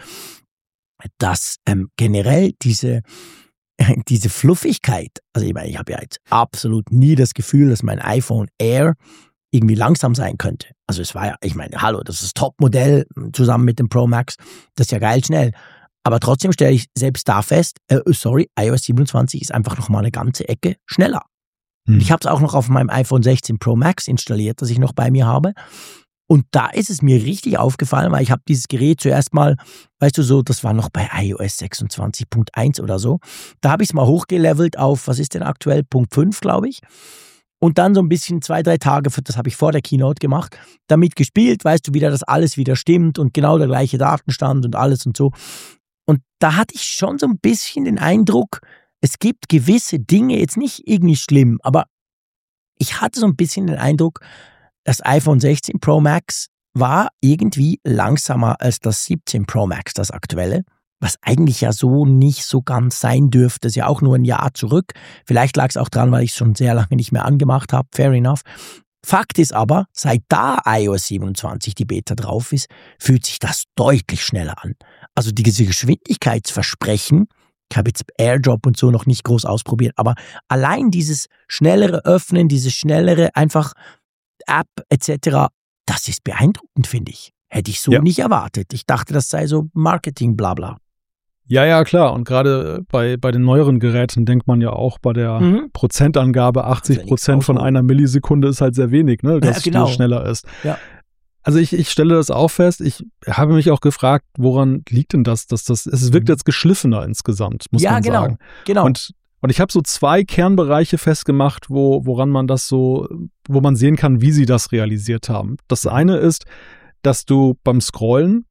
dass ähm, generell diese diese Fluffigkeit, also ich meine, ich habe ja jetzt absolut nie das Gefühl, dass mein iPhone Air irgendwie langsam sein könnte. Also es war ja, ich meine, hallo, das ist das Top-Modell zusammen mit dem Pro Max, das ist ja geil schnell. Aber trotzdem stelle ich selbst da fest, äh, sorry, i O S siebenundzwanzig ist einfach nochmal eine ganze Ecke schneller. Hm. Und ich habe es auch noch auf meinem iPhone sechzehn Pro Max installiert, das ich noch bei mir habe. Und da ist es mir richtig aufgefallen, weil ich habe dieses Gerät zuerst mal, weißt du so, das war noch bei i O S sechsundzwanzig Punkt eins oder so. Da habe ich es mal hochgelevelt auf, was ist denn aktuell, Punkt fünf, glaube ich. Und dann so ein bisschen zwei, drei Tage, das habe ich vor der Keynote gemacht, damit gespielt, weißt du, wieder, dass alles wieder stimmt und genau der gleiche Datenstand und alles und so. Und da hatte ich schon so ein bisschen den Eindruck, es gibt gewisse Dinge, jetzt nicht irgendwie schlimm, aber ich hatte so ein bisschen den Eindruck, das iPhone sechzehn Pro Max war irgendwie langsamer als das siebzehn Pro Max, das aktuelle, was eigentlich ja so nicht so ganz sein dürfte. Das ist ja auch nur ein Jahr zurück. Vielleicht lag es auch dran, weil ich es schon sehr lange nicht mehr angemacht habe. Fair enough. Fakt ist aber, seit da i O S siebenundzwanzig die Beta drauf ist, fühlt sich das deutlich schneller an. Also diese Geschwindigkeitsversprechen, ich habe jetzt AirDrop und so noch nicht groß ausprobiert, aber allein dieses schnellere Öffnen, dieses schnellere einfach App et cetera. Das ist beeindruckend, finde ich. Hätte ich so Ja. nicht erwartet. Ich dachte, das sei so Marketing, bla bla. Ja, ja, klar. Und gerade bei, bei den neueren Geräten denkt man ja auch bei der Mhm. Prozentangabe, achtzig Prozent von einer Millisekunde ist halt sehr wenig, ne, dass Ja, genau. es schneller ist. Ja. Also ich, ich stelle das auch fest. Ich habe mich auch gefragt, woran liegt denn das? Dass das es wirkt jetzt geschliffener insgesamt, muss ja, man genau, sagen. genau. Und, und ich habe so zwei Kernbereiche festgemacht, wo, woran man das so, wo man sehen kann, wie sie das realisiert haben. Das eine ist, dass du beim Scrollen,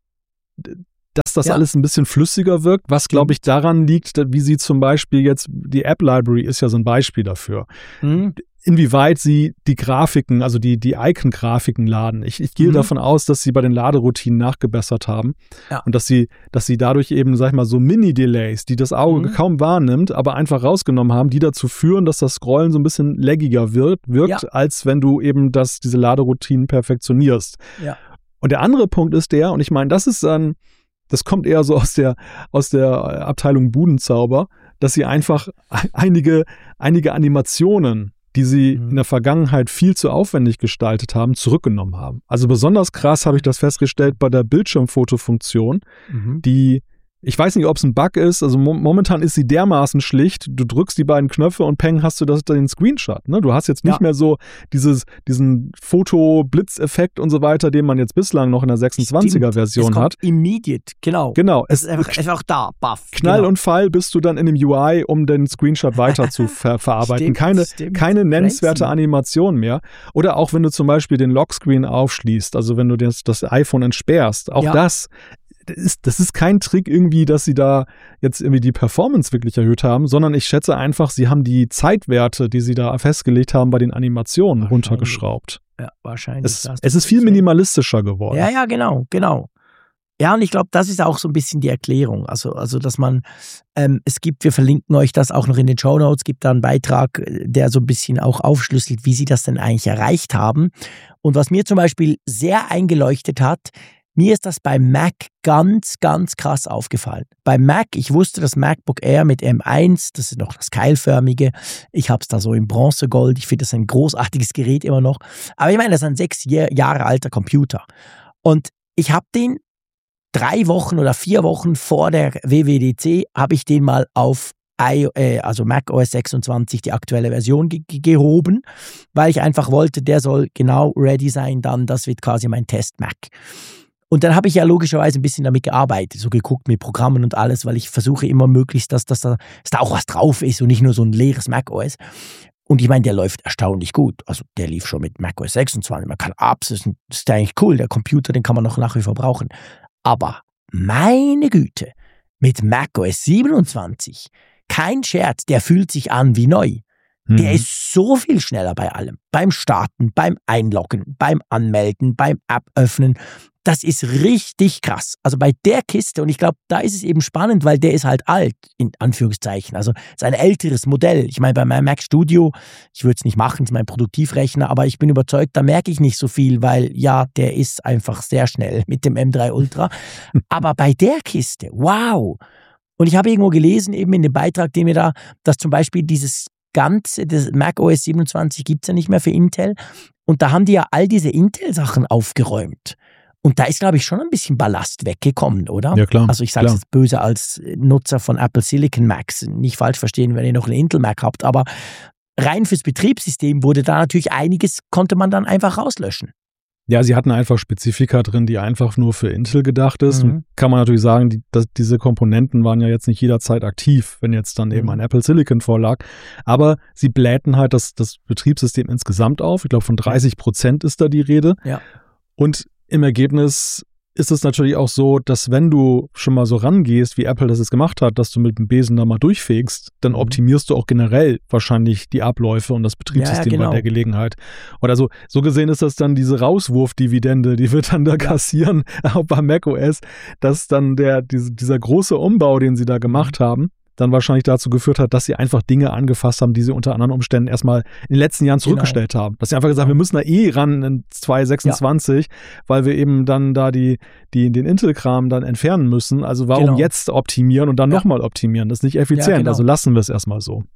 dass das Ja. alles ein bisschen flüssiger wirkt, was, glaube ich, daran liegt, wie sie zum Beispiel jetzt, die App-Library ist ja so ein Beispiel dafür, Mhm. inwieweit sie die Grafiken, also die, die Icon-Grafiken laden. Ich, ich gehe Mhm. davon aus, dass sie bei den Laderoutinen nachgebessert haben Ja. und dass sie, dass sie dadurch eben, sag ich mal, so Mini-Delays, die das Auge Mhm. kaum wahrnimmt, aber einfach rausgenommen haben, die dazu führen, dass das Scrollen so ein bisschen laggiger wird, wirkt, Ja. als wenn du eben das, diese Laderoutinen perfektionierst. Ja. Und der andere Punkt ist der, und ich meine, das ist dann, das kommt eher so aus der, aus der Abteilung Budenzauber, dass sie einfach einige, einige Animationen, die sie Mhm. in der Vergangenheit viel zu aufwendig gestaltet haben, zurückgenommen haben. Also besonders krass habe ich das festgestellt bei der Bildschirmfotofunktion, Mhm. die, ich weiß nicht, ob es ein Bug ist, also mo- momentan ist sie dermaßen schlicht, du drückst die beiden Knöpfe und peng, hast du das, den Screenshot. Ne? Du hast jetzt nicht Ja. mehr so dieses, diesen Foto-Blitzeffekt und so weiter, den man jetzt bislang noch in der sechsundzwanziger-Version es kommt hat. Immediate, genau. Genau, Es es ist einfach, einfach da, baff. Knall genau. und Fall bist du dann in dem U I, um den Screenshot weiter zu ver verarbeiten. Stimmt, keine, stimmt. keine nennenswerte Crazy. Animation mehr. Oder auch wenn du zum Beispiel den Lockscreen aufschließt, also wenn du das, das iPhone entsperrst, auch Ja. das, das ist, das ist kein Trick irgendwie, dass sie da jetzt irgendwie die Performance wirklich erhöht haben, sondern ich schätze einfach, sie haben die Zeitwerte, die sie da festgelegt haben bei den Animationen, Wahrscheinlich. runtergeschraubt. Ja, wahrscheinlich. Es, Da hast du es ist viel recht. minimalistischer geworden. Ja, ja, genau, genau. Ja, und ich glaube, das ist auch so ein bisschen die Erklärung. Also, also dass man, ähm, es gibt, wir verlinken euch das auch noch in den Shownotes, gibt da einen Beitrag, äh, der so ein bisschen auch aufschlüsselt, wie sie das denn eigentlich erreicht haben. Und was mir zum Beispiel sehr eingeleuchtet hat, mir ist das beim Mac ganz, ganz krass aufgefallen. Beim Mac, ich wusste, das MacBook Air mit M eins, das ist noch das keilförmige. Ich habe es da so in Bronzegold. Ich finde das ein großartiges Gerät immer noch. Aber ich meine, das ist ein sechs Jahre alter Computer. Und ich habe den drei Wochen oder vier Wochen vor der W W D C, habe ich den mal auf I, äh, also macOS sechsundzwanzig, die aktuelle Version, ge gehoben, weil ich einfach wollte, der soll genau ready sein, dann das wird quasi mein Test-Mac. Und dann habe ich ja logischerweise ein bisschen damit gearbeitet, so geguckt mit Programmen und alles, weil ich versuche immer möglichst, dass, dass, da, dass da auch was drauf ist und nicht nur so ein leeres macOS. Und ich meine, der läuft erstaunlich gut. Also der lief schon mit macOS sechsundzwanzig. Man kann Apps, das ist eigentlich cool. Der Computer, den kann man noch nach wie vor brauchen. Aber meine Güte, mit macOS siebenundzwanzig, kein Scherz, der fühlt sich an wie neu. Mhm. Der ist so viel schneller bei allem. Beim Starten, beim Einloggen, beim Anmelden, beim App öffnen. Das ist richtig krass. Also bei der Kiste, und ich glaube, da ist es eben spannend, weil der ist halt alt, in Anführungszeichen. Also es ist ein älteres Modell. Ich meine, bei meinem Mac Studio, ich würde es nicht machen, es ist mein Produktivrechner, aber ich bin überzeugt, da merke ich nicht so viel, weil ja, der ist einfach sehr schnell mit dem M drei Ultra. Aber bei der Kiste, wow! Und ich habe irgendwo gelesen, eben in dem Beitrag, den wir da, dass zum Beispiel dieses ganze, das macOS siebenundzwanzig gibt es ja nicht mehr für Intel. Und da haben die ja all diese Intel-Sachen aufgeräumt. Und da ist, glaube ich, schon ein bisschen Ballast weggekommen, oder? Ja, klar. Also ich sage es jetzt böse als Nutzer von Apple Silicon Macs. Nicht falsch verstehen, wenn ihr noch einen Intel Mac habt. Aber rein fürs Betriebssystem wurde da natürlich einiges, konnte man dann einfach rauslöschen. Ja, sie hatten einfach Spezifika drin, die einfach nur für Intel gedacht ist. Mhm. Und kann man natürlich sagen, die, dass diese Komponenten waren ja jetzt nicht jederzeit aktiv, wenn jetzt dann eben Mhm. ein Apple Silicon vorlag. Aber sie blähten halt das, das Betriebssystem insgesamt auf. Ich glaube, von dreißig Prozent ist da die Rede. Ja. Und im Ergebnis ist es natürlich auch so, dass wenn du schon mal so rangehst, wie Apple das jetzt gemacht hat, dass du mit dem Besen da mal durchfegst, dann Mhm. optimierst du auch generell wahrscheinlich die Abläufe und das Betriebssystem Ja, ja, genau. bei der Gelegenheit. Und also so gesehen ist das dann diese Rauswurfdividende, die wird dann da kassieren, auch bei macOS, dass dann der, diese, dieser große Umbau, den sie da gemacht haben, dann wahrscheinlich dazu geführt hat, dass sie einfach Dinge angefasst haben, die sie unter anderen Umständen erstmal in den letzten Jahren zurückgestellt haben. Dass sie einfach gesagt haben, wir müssen da eh ran in zwanzig sechsundzwanzig, ja. weil wir eben dann da die, die, den Intel-Kram dann entfernen müssen. Also warum Genau. jetzt optimieren und dann Ja. nochmal optimieren? Das ist nicht effizient, Ja, genau. also lassen wir es erstmal so. Ja.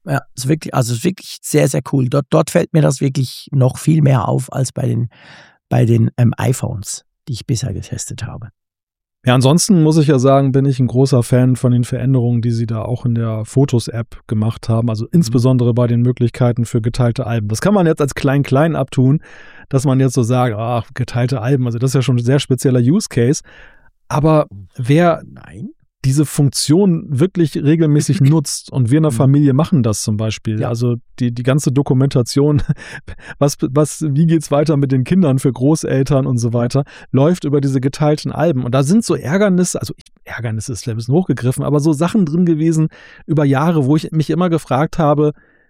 ja, ist wirklich, also ist wirklich sehr, sehr cool. Dort, dort fällt mir das wirklich noch viel mehr auf als bei den, bei den ähm, iPhones, die ich bisher getestet habe. Ja, ansonsten muss ich ja sagen, bin ich ein großer Fan von den Veränderungen, die sie da auch in der Fotos-App gemacht haben. Also insbesondere bei den Möglichkeiten für geteilte Alben. Das kann man jetzt als klein-klein abtun, dass man jetzt so sagt, ach, geteilte Alben, also das ist ja schon ein sehr spezieller Use Case. Aber wer Nein. diese Funktion wirklich regelmäßig nutzt und wir in der Familie machen das zum Beispiel, Ja. also die, die ganze Dokumentation, was, was, wie geht's weiter mit den Kindern für Großeltern und so weiter, läuft über diese geteilten Alben und da sind so Ärgernisse, also Ärgernisse ist ein bisschen hochgegriffen, aber so Sachen drin gewesen über Jahre, wo ich mich immer gefragt habe,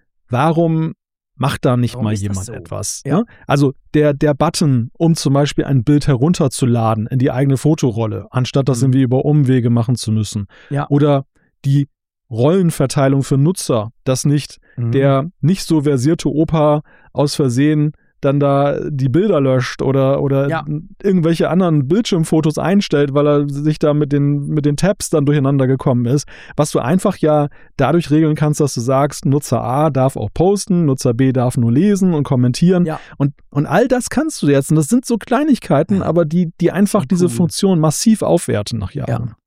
warum macht da nicht Warum mal ist das jemand so? etwas? Ja. Ne? Also der, der Button, um zum Beispiel ein Bild herunterzuladen in die eigene Fotorolle, anstatt das Mhm. irgendwie über Umwege machen zu müssen. Ja. Oder die Rollenverteilung für Nutzer, dass nicht Mhm. der nicht so versierte Opa aus Versehen dann da die Bilder löscht oder, oder Ja. irgendwelche anderen Bildschirmfotos einstellt, weil er sich da mit den, mit den Tabs dann durcheinander gekommen ist. Was du einfach ja dadurch regeln kannst, dass du sagst, Nutzer A darf auch posten, Nutzer B darf nur lesen und kommentieren. Ja. Und, und all das kannst du jetzt. Und das sind so Kleinigkeiten, Ja. aber die, die einfach So diese cool. Funktion massiv aufwerten nach Jahren.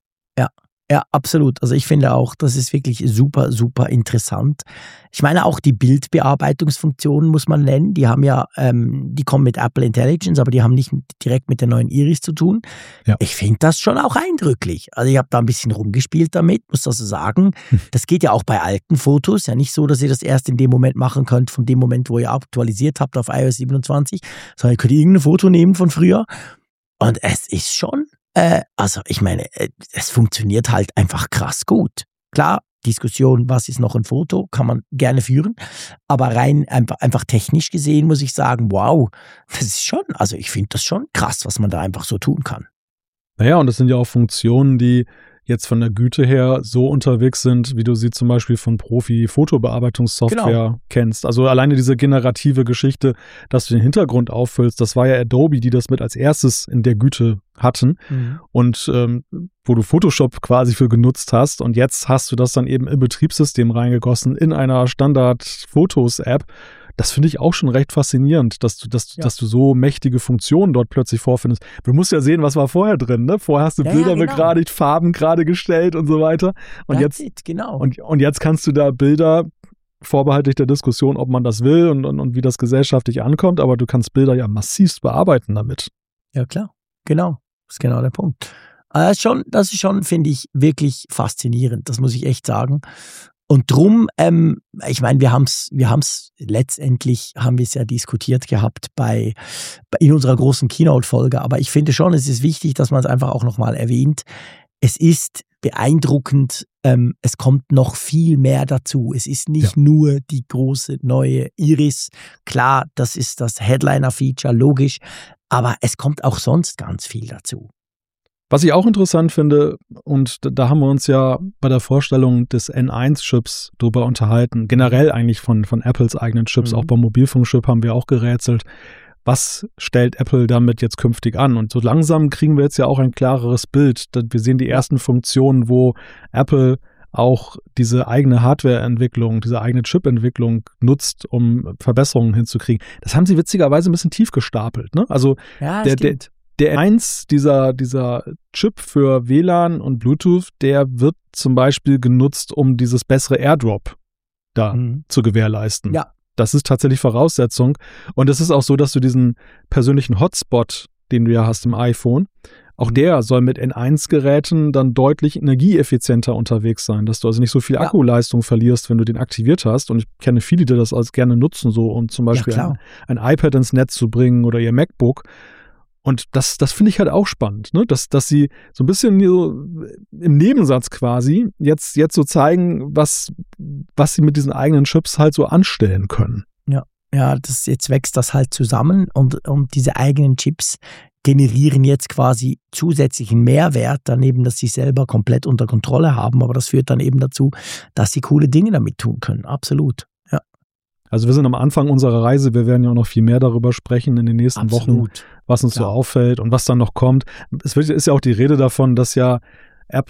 Ja, absolut. Also ich finde auch, das ist wirklich super, super interessant. Ich meine auch die Bildbearbeitungsfunktionen muss man nennen. Die haben ja, ähm, die kommen mit Apple Intelligence, aber die haben nicht direkt mit der neuen Iris zu tun. Ja. Ich finde das schon auch eindrücklich. Also ich habe da ein bisschen rumgespielt damit, muss das so sagen. Das geht ja auch bei alten Fotos. Ja nicht so, dass ihr das erst in dem Moment machen könnt, von dem Moment, wo ihr aktualisiert habt auf iOS siebenundzwanzig, sondern ihr könnt irgendein Foto nehmen von früher. Und es ist schon Äh, also ich meine, äh, es funktioniert halt einfach krass gut. Klar, Diskussion, was ist noch ein Foto, kann man gerne führen, aber rein einfach, einfach technisch gesehen muss ich sagen, wow, das ist schon, also ich finde das schon krass, was man da einfach so tun kann. Naja, und das sind ja auch Funktionen, die jetzt von der Güte her so unterwegs sind, wie du sie zum Beispiel von Profi-Fotobearbeitungssoftware Genau. kennst. Also alleine diese generative Geschichte, dass du den Hintergrund auffüllst, das war ja Adobe, die das mit als erstes in der Güte hatten Mhm. und ähm, wo du Photoshop quasi für genutzt hast und jetzt hast du das dann eben im Betriebssystem reingegossen in einer Standard-Fotos-App. Das finde ich auch schon recht faszinierend, dass du, dass, Ja. dass du so mächtige Funktionen dort plötzlich vorfindest. Du musst ja sehen, was war vorher drin, ne? Vorher hast du Ja, Bilder ja, genau. begradigt, Farben gerade gestellt und so weiter. Und That's jetzt, it, genau. und, und jetzt kannst du da Bilder, vorbehaltlich der Diskussion, ob man das will und, und, und wie das gesellschaftlich ankommt, aber du kannst Bilder ja massivst bearbeiten damit. Ja, klar. Genau. Das ist genau der Punkt. Äh, schon, das ist schon, finde ich, wirklich faszinierend. Das muss ich echt sagen. Und drum, ähm, ich meine, wir haben es wir haben's letztendlich, haben wir es ja diskutiert gehabt bei, bei in unserer großen Keynote-Folge. Aber ich finde schon, es ist wichtig, dass man es einfach auch nochmal erwähnt. Es ist beeindruckend, ähm, es kommt noch viel mehr dazu. Es ist nicht Ja. nur die große neue Iris. Klar, das ist das Headliner-Feature, logisch. Aber es kommt auch sonst ganz viel dazu. Was ich auch interessant finde, und da- da haben wir uns ja bei der Vorstellung des N eins Chips drüber unterhalten, generell eigentlich von, von Apples eigenen Chips, Mhm. auch beim Mobilfunkchip haben wir auch gerätselt. Was stellt Apple damit jetzt künftig an? Und so langsam kriegen wir jetzt ja auch ein klareres Bild. Da- Wir sehen die ersten Funktionen, wo Apple auch diese eigene Hardware-Entwicklung, diese eigene Chip-Entwicklung nutzt, um Verbesserungen hinzukriegen. Das haben sie witzigerweise ein bisschen tief gestapelt, ne? Also Ja, der, der, stimmt. der N eins, dieser, dieser Chip für W L A N und Bluetooth, der wird zum Beispiel genutzt, um dieses bessere AirDrop da Mhm. zu gewährleisten. Ja. Das ist tatsächlich Voraussetzung. Und es ist auch so, dass du diesen persönlichen Hotspot, den du ja hast im iPhone, auch der soll mit N eins Geräten dann deutlich energieeffizienter unterwegs sein, dass du also nicht so viel Ja. Akkuleistung verlierst, wenn du den aktiviert hast. Und ich kenne viele, die das als gerne nutzen, so um zum Beispiel Ja, klar. ein, ein iPad ins Netz zu bringen oder ihr MacBook. Und das, das finde ich halt auch spannend, ne? dass, dass sie so ein bisschen so im Nebensatz quasi jetzt, jetzt so zeigen, was, was sie mit diesen eigenen Chips halt so anstellen können. Ja, das, jetzt wächst das halt zusammen und, und diese eigenen Chips generieren jetzt quasi zusätzlichen Mehrwert, daneben, dass sie selber komplett unter Kontrolle haben, aber das führt dann eben dazu, dass sie coole Dinge damit tun können. Absolut. Ja, Also wir sind am Anfang unserer Reise, wir werden ja auch noch viel mehr darüber sprechen in den nächsten Wochen, absolut. was uns so Klar. auffällt und was dann noch kommt. Es wird, ist ja auch die Rede davon, dass ja Apple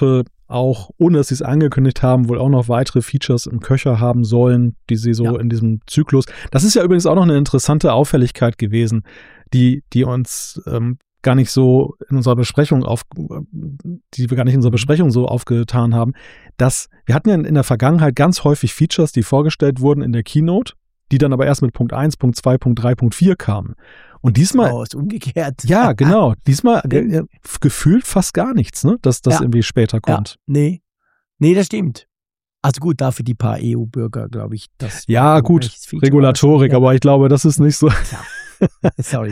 auch, ohne dass sie es angekündigt haben, wohl auch noch weitere Features im Köcher haben sollen, die sie so ja. in diesem Zyklus. Das ist ja übrigens auch noch eine interessante Auffälligkeit gewesen, die, die uns ähm, gar nicht so in unserer Besprechung auf, die wir gar nicht in unserer Besprechung so aufgetan haben, dass wir hatten ja in der Vergangenheit ganz häufig Features, die vorgestellt wurden in der Keynote, die dann aber erst mit Punkt eins, Punkt zwei, Punkt drei, Punkt vier kamen. Und diesmal. Oh, ist umgekehrt. Ja, genau. Diesmal ge- gefühlt fast gar nichts, ne? Dass das ja. irgendwie später kommt. Ja. Nee. Nee, das stimmt. Also gut, dafür die paar E U-Bürger, glaube ich. Das ja, gut. Regulatorik, aber ich glaube, das ist nicht so. Ja. Sorry.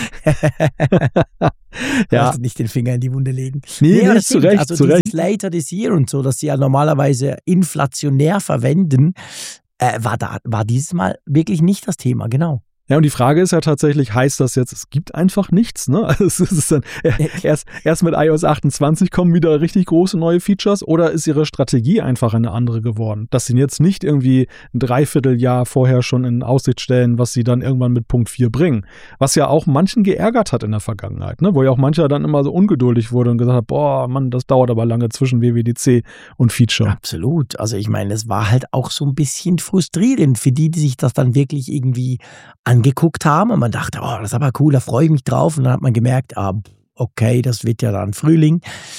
Ja. Nicht den Finger in die Wunde legen. Nee, nee nicht zu Recht. Also zu dieses Recht. Later this year und so, das sie ja normalerweise inflationär verwenden, äh, war, da, war dieses Mal wirklich nicht das Thema, genau. Ja, und die Frage ist ja tatsächlich, heißt das jetzt, es gibt einfach nichts, ne? Also es ist dann erst, erst mit iOS achtundzwanzig kommen wieder richtig große neue Features, oder ist ihre Strategie einfach eine andere geworden? Dass sie jetzt nicht irgendwie ein Dreivierteljahr vorher schon in Aussicht stellen, was sie dann irgendwann mit Punkt vier bringen. Was ja auch manchen geärgert hat in der Vergangenheit, ne? Wo ja auch mancher dann immer so ungeduldig wurde und gesagt hat, boah, Mann, das dauert aber lange zwischen W W D C und Feature. Absolut. Also ich meine, es war halt auch so ein bisschen frustrierend für die, die sich das dann wirklich irgendwie angeguckt haben und man dachte, oh, das ist aber cool, da freue ich mich drauf, und dann hat man gemerkt, ah, okay, das wird ja dann Frühling.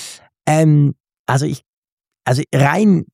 Ähm, also ich, also rein,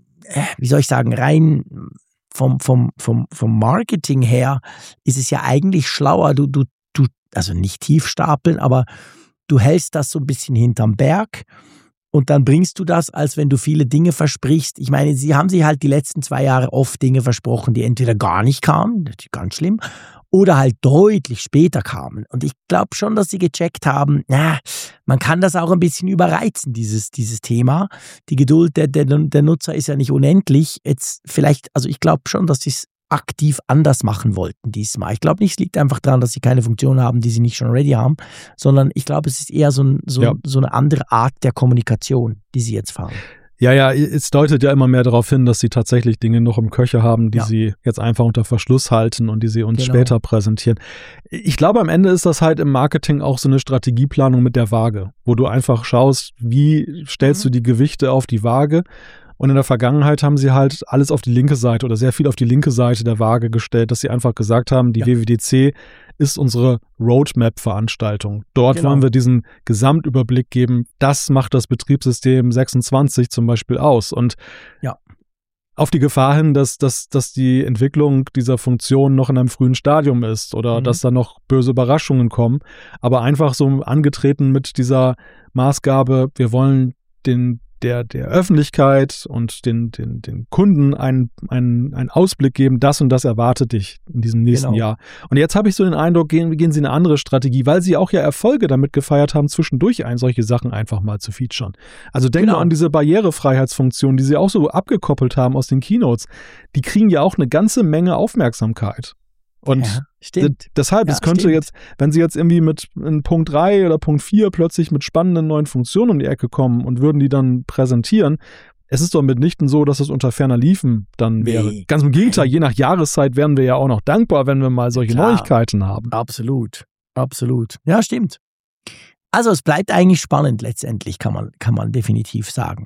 wie soll ich sagen, rein vom, vom, vom, vom Marketing her ist es ja eigentlich schlauer, du, du, du, also nicht tief stapeln, aber du hältst das so ein bisschen hinterm Berg. Und dann bringst du das, als wenn du viele Dinge versprichst. Ich meine, sie haben sich halt die letzten zwei Jahre oft Dinge versprochen, die entweder gar nicht kamen, das ist ganz schlimm, oder halt deutlich später kamen. Und ich glaube schon, dass sie gecheckt haben, na, man kann das auch ein bisschen überreizen, dieses, dieses Thema. Die Geduld der, der, der Nutzer ist ja nicht unendlich. Jetzt vielleicht, also ich glaube schon, dass sie es aktiv anders machen wollten diesmal. Ich glaube nicht, es liegt einfach daran, dass sie keine Funktion haben, die sie nicht schon ready haben, sondern ich glaube, es ist eher so, ein, so, ja. so eine andere Art der Kommunikation, die sie jetzt fahren. Ja, ja, es deutet ja immer mehr darauf hin, dass sie tatsächlich Dinge noch im Köcher haben, die ja. sie jetzt einfach unter Verschluss halten und die sie uns genau. später präsentieren. Ich glaube, am Ende ist das halt im Marketing auch so eine Strategieplanung mit der Waage, wo du einfach schaust, wie stellst mhm. du die Gewichte auf die Waage. Und in der Vergangenheit haben sie halt alles auf die linke Seite oder sehr viel auf die linke Seite der Waage gestellt, dass sie einfach gesagt haben, die ja. W W D C ist unsere Roadmap-Veranstaltung. Dort genau. wollen wir diesen Gesamtüberblick geben. Das macht das Betriebssystem sechsundzwanzig zum Beispiel aus. Und ja. auf die Gefahr hin, dass, dass, dass die Entwicklung dieser Funktion noch in einem frühen Stadium ist oder mhm. dass da noch böse Überraschungen kommen. Aber einfach so angetreten mit dieser Maßgabe, wir wollen den Der, der Öffentlichkeit und den, den, den Kunden einen, einen, einen Ausblick geben, das und das erwartet dich in diesem nächsten genau. Jahr. Und jetzt habe ich so den Eindruck, gehen, gehen sie eine andere Strategie, weil sie auch ja Erfolge damit gefeiert haben, zwischendurch ein, solche Sachen einfach mal zu featuren. Also denk genau. mal an diese Barrierefreiheitsfunktion, die sie auch so abgekoppelt haben aus den Keynotes. Die kriegen ja auch eine ganze Menge Aufmerksamkeit. Und ja, stimmt. d- deshalb, ja, es könnte stimmt. jetzt, wenn sie jetzt irgendwie mit in Punkt drei oder Punkt vier plötzlich mit spannenden neuen Funktionen um die Ecke kommen und würden die dann präsentieren, es ist doch mitnichten so, dass es unter ferner Liefen dann wäre. Nee. Ganz im Gegenteil, je nach Jahreszeit wären wir ja auch noch dankbar, wenn wir mal solche Klar. Neuigkeiten haben. Absolut, absolut. Ja, stimmt. Also es bleibt eigentlich spannend letztendlich, kann man, kann man definitiv sagen.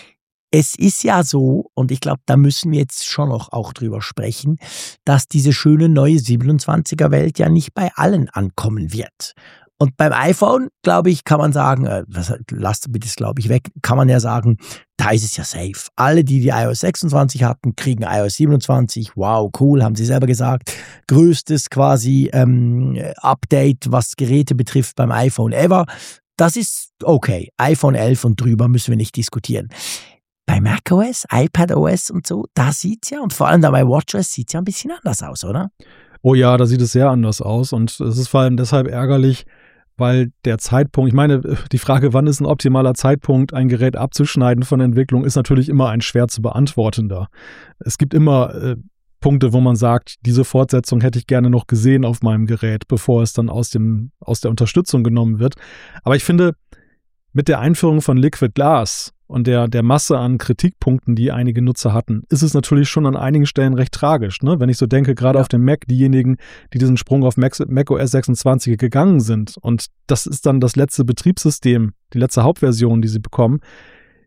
Es ist ja so, und ich glaube, da müssen wir jetzt schon noch auch drüber sprechen, dass diese schöne neue siebenundzwanziger-Welt ja nicht bei allen ankommen wird. Und beim iPhone, glaube ich, kann man sagen, äh, was, lasst bitte das, glaube ich, weg, kann man ja sagen, da ist es ja safe. Alle, die die iOS sechsundzwanzig hatten, kriegen iOS siebenundzwanzig. Wow, cool, haben sie selber gesagt. Größtes quasi ähm, Update, was Geräte betrifft beim iPhone ever. Das ist okay. iPhone elf und drüber müssen wir nicht diskutieren. Bei macOS, iPadOS und so, da sieht's ja, und vor allem da bei WatchOS sieht's ja ein bisschen anders aus, oder? Oh ja, da sieht es sehr anders aus und es ist vor allem deshalb ärgerlich, weil der Zeitpunkt, ich meine, die Frage, wann ist ein optimaler Zeitpunkt, ein Gerät abzuschneiden von der Entwicklung, ist natürlich immer ein schwer zu beantwortender. Es gibt immer äh, Punkte, wo man sagt, diese Fortsetzung hätte ich gerne noch gesehen auf meinem Gerät, bevor es dann aus dem, aus der Unterstützung genommen wird. Aber ich finde, mit der Einführung von Liquid Glass und der, der Masse an Kritikpunkten, die einige Nutzer hatten, ist es natürlich schon an einigen Stellen recht tragisch. Ne? Wenn ich so denke, gerade ja. auf dem Mac, diejenigen, die diesen Sprung auf Mac, macOS sechsundzwanzig gegangen sind und das ist dann das letzte Betriebssystem, die letzte Hauptversion, die sie bekommen,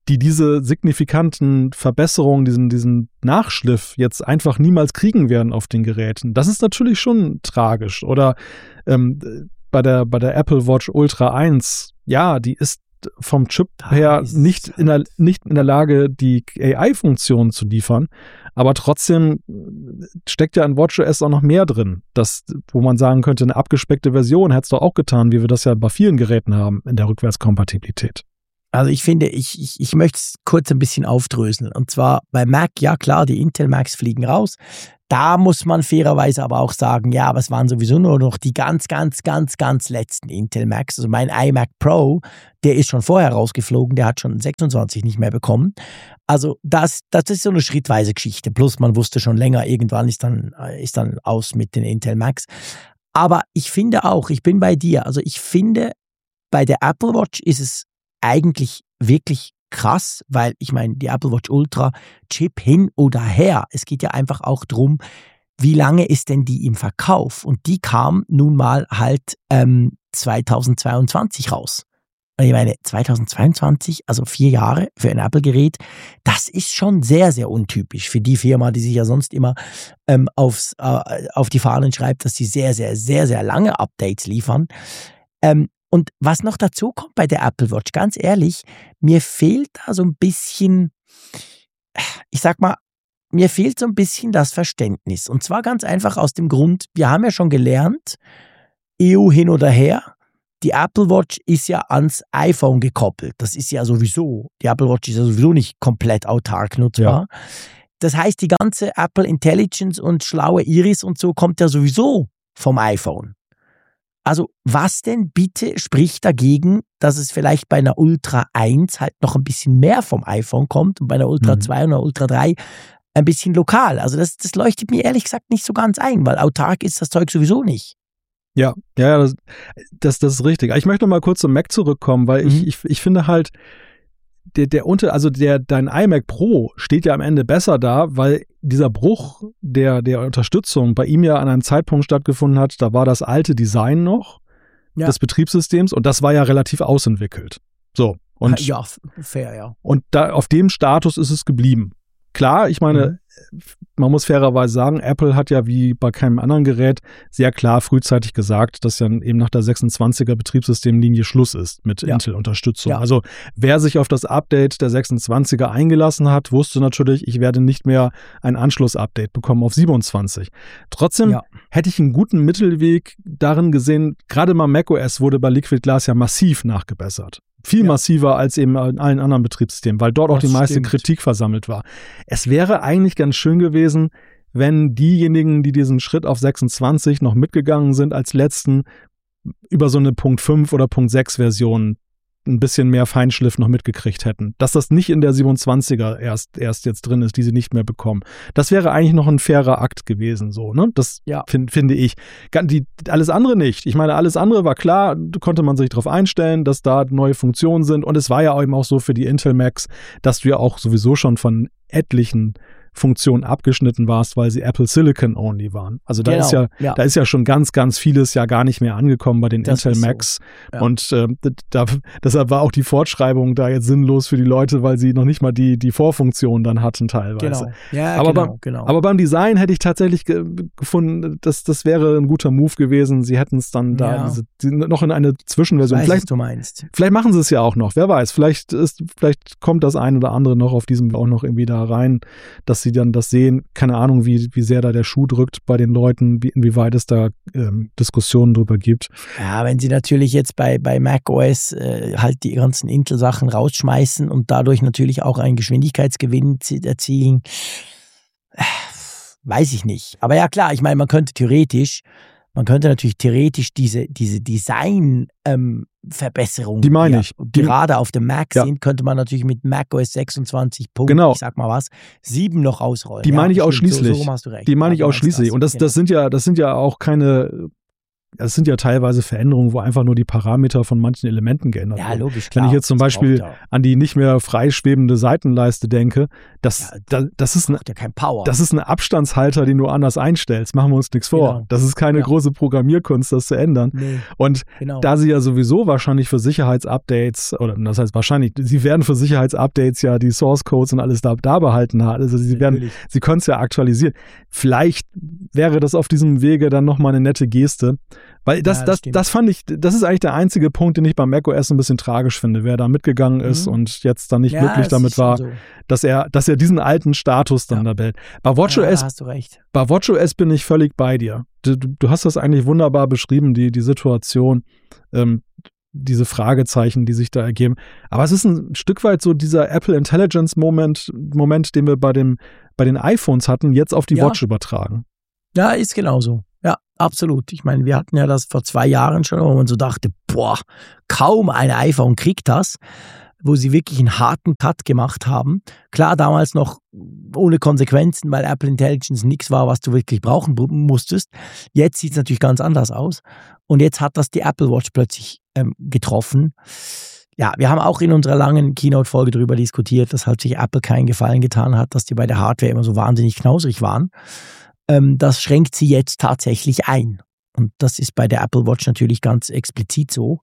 die diese signifikanten Verbesserungen, diesen, diesen Nachschliff jetzt einfach niemals kriegen werden auf den Geräten. Das ist natürlich schon tragisch. Oder ähm, bei der, bei der Apple Watch Ultra eins, ja, die ist vom Chip her nicht in der, nicht in der Lage, die A I-Funktionen zu liefern, aber trotzdem steckt ja in WatchOS auch noch mehr drin, das, wo man sagen könnte, eine abgespeckte Version hätte es doch auch getan, wie wir das ja bei vielen Geräten haben in der Rückwärtskompatibilität. Also ich finde, ich, ich, ich möchte es kurz ein bisschen aufdröseln. Und zwar bei Mac, ja klar, die Intel Macs fliegen raus. Da muss man fairerweise aber auch sagen, ja, aber es waren sowieso nur noch die ganz, ganz, ganz, ganz letzten Intel Macs. Also mein iMac Pro, der ist schon vorher rausgeflogen, der hat schon sechsundzwanzig nicht mehr bekommen. Also das, das ist so eine schrittweise Geschichte. Plus man wusste schon länger, irgendwann ist dann, ist dann aus mit den Intel Macs. Aber ich finde auch, ich bin bei dir, also ich finde, bei der Apple Watch ist es eigentlich wirklich krass, weil ich meine, die Apple Watch Ultra, Chip hin oder her, es geht ja einfach auch drum, wie lange ist denn die im Verkauf? Und die kam nun mal halt ähm, zweitausendzweiundzwanzig raus. Und ich meine, zweitausendzweiundzwanzig, also vier Jahre für ein Apple-Gerät, das ist schon sehr, sehr untypisch für die Firma, die sich ja sonst immer ähm, aufs, äh, auf die Fahnen schreibt, dass sie sehr, sehr, sehr, sehr lange Updates liefern. Ähm, Und was noch dazu kommt bei der Apple Watch, ganz ehrlich, mir fehlt da so ein bisschen, ich sag mal, mir fehlt so ein bisschen das Verständnis. Und zwar ganz einfach aus dem Grund, wir haben ja schon gelernt, E U hin oder her, die Apple Watch ist ja ans iPhone gekoppelt. Das ist ja sowieso, die Apple Watch ist ja sowieso nicht komplett autark nutzbar. Ja. Das heißt, die ganze Apple Intelligence und schlaue Iris und so kommt ja sowieso vom iPhone. Also was denn bitte spricht dagegen, dass es vielleicht bei einer Ultra eins halt noch ein bisschen mehr vom iPhone kommt und bei einer Ultra mhm. zwei und einer Ultra drei ein bisschen lokal. Also das, das leuchtet mir ehrlich gesagt nicht so ganz ein, weil autark ist das Zeug sowieso nicht. Ja, ja, das, das, das ist richtig. Ich möchte noch mal kurz zum Mac zurückkommen, weil mhm. ich, ich, ich finde halt, der, der unter, also der, dein iMac Pro steht ja am Ende besser da, weil dieser Bruch der, der Unterstützung bei ihm ja an einem Zeitpunkt stattgefunden hat, da war das alte Design noch ja. des Betriebssystems und das war ja relativ ausentwickelt. So. Und, ja, fair, ja. Und da, auf dem Status ist es geblieben. Klar, ich meine, mhm. man muss fairerweise sagen, Apple hat ja wie bei keinem anderen Gerät sehr klar frühzeitig gesagt, dass ja eben nach der sechsundzwanziger Betriebssystemlinie Schluss ist mit ja. Intel-Unterstützung. Ja. Also wer sich auf das Update der sechsundzwanziger eingelassen hat, wusste natürlich, ich werde nicht mehr ein Anschluss-Update bekommen auf siebenundzwanzig. Trotzdem ja. hätte ich einen guten Mittelweg darin gesehen, gerade mal macOS wurde bei Liquid Glass ja massiv nachgebessert. Viel ja. massiver als eben in allen anderen Betriebssystemen, weil dort das auch die meiste stimmt. Kritik versammelt war. Es wäre eigentlich ganz schön gewesen, wenn diejenigen, die diesen Schritt auf sechsundzwanzig noch mitgegangen sind, als letzten über so eine Punkt fünf oder Punkt sechs Version ein bisschen mehr Feinschliff noch mitgekriegt hätten. Dass das nicht in der siebenundzwanziger erst, erst jetzt drin ist, die sie nicht mehr bekommen. Das wäre eigentlich noch ein fairer Akt gewesen, so, ne? Das ja. find, finde ich. Die, alles andere nicht. Ich meine, alles andere war klar, konnte man sich darauf einstellen, dass da neue Funktionen sind. Und es war ja eben auch so für die Intel Macs, dass du ja auch sowieso schon von etlichen Funktionen abgeschnitten warst, weil sie Apple Silicon only waren. Also da genau, ist ja, ja, da ist ja schon ganz, ganz vieles ja gar nicht mehr angekommen bei den das Intel Macs. So. Ja. Und äh, da, deshalb war auch die Fortschreibung da jetzt sinnlos für die Leute, weil sie noch nicht mal die, die Vorfunktion dann hatten teilweise. Genau. Ja, aber, genau, beim, genau. aber beim Design hätte ich tatsächlich ge- gefunden, dass das wäre ein guter Move gewesen. Sie hätten es dann da ja. diese, die, noch in eine Zwischenversion. Ich weiß, vielleicht, was du meinst. Vielleicht machen sie es ja auch noch. Wer weiß. Vielleicht ist, vielleicht kommt das ein oder andere noch auf diesem auch noch irgendwie da rein, dass sie dann das sehen. Keine Ahnung, wie, wie sehr da der Schuh drückt bei den Leuten, wie, inwieweit es da ähm, Diskussionen drüber gibt. Ja, wenn sie natürlich jetzt bei, bei macOS äh, halt die ganzen Intel-Sachen rausschmeißen und dadurch natürlich auch einen Geschwindigkeitsgewinn erzielen, äh, weiß ich nicht. Aber ja klar, ich meine, man könnte theoretisch, man könnte natürlich theoretisch diese, diese Design-Verbesserungen, ähm, die meine ich. Die gerade auf dem Mac ja. sind, könnte man natürlich mit macOS sechsundzwanzig Punkt, genau. ich sag mal was, sieben noch ausrollen. Die meine ja, ich ausschließlich. So, so hast du recht. Die meine ich ja, ausschließlich. das, Und das, genau. das sind ja, das sind ja auch keine es sind ja teilweise Veränderungen, wo einfach nur die Parameter von manchen Elementen geändert Ja, werden. logisch, klar. Wenn ich jetzt zum Das Beispiel braucht ja- an die nicht mehr freischwebende Seitenleiste denke, das, Ja, da, das, ist ein, braucht ja kein Power. das ist ein Abstandshalter, den du anders einstellst. Machen wir uns nichts vor. Genau. Das ist keine Ja. große Programmierkunst, das zu ändern. nee, Und genau. da sie ja sowieso wahrscheinlich für Sicherheitsupdates, oder das heißt wahrscheinlich, sie werden für Sicherheitsupdates ja die Source Codes und alles da, da behalten haben. Also sie werden, Natürlich. sie können es ja aktualisieren. Vielleicht wäre das auf diesem Wege dann nochmal eine nette Geste. Weil das, Ja, das das, stimmt. das fand ich, das ist eigentlich der einzige Punkt, den ich beim macOS ein bisschen tragisch finde, wer da mitgegangen ist Mhm. und jetzt dann nicht Ja, glücklich es damit ist war, so. dass er, dass er diesen alten Status dann Ja. da behält. Bei Ja, WatchOS, da hast du recht. bei WatchOS bin ich völlig bei dir. Du, du du hast das eigentlich wunderbar beschrieben, die, die Situation, ähm, diese Fragezeichen, die sich da ergeben. Aber es ist ein Stück weit so dieser Apple Intelligence Moment, Moment, den wir bei dem, bei den iPhones hatten, jetzt auf die Ja. Watch übertragen. Ja, ist genauso. Ja, absolut. Ich meine, wir hatten ja das vor zwei Jahren schon, wo man so dachte, boah, kaum ein iPhone kriegt das, wo sie wirklich einen harten Cut gemacht haben. Klar, damals noch ohne Konsequenzen, weil Apple Intelligence nichts war, was du wirklich brauchen musstest. Jetzt sieht es natürlich ganz anders aus. Und jetzt hat das die Apple Watch plötzlich ähm, getroffen. Ja, wir haben auch in unserer langen Keynote-Folge darüber diskutiert, dass halt sich Apple keinen Gefallen getan hat, dass die bei der Hardware immer so wahnsinnig knausrig waren. Ähm, das schränkt sie jetzt tatsächlich ein. Und das ist bei der Apple Watch natürlich ganz explizit so.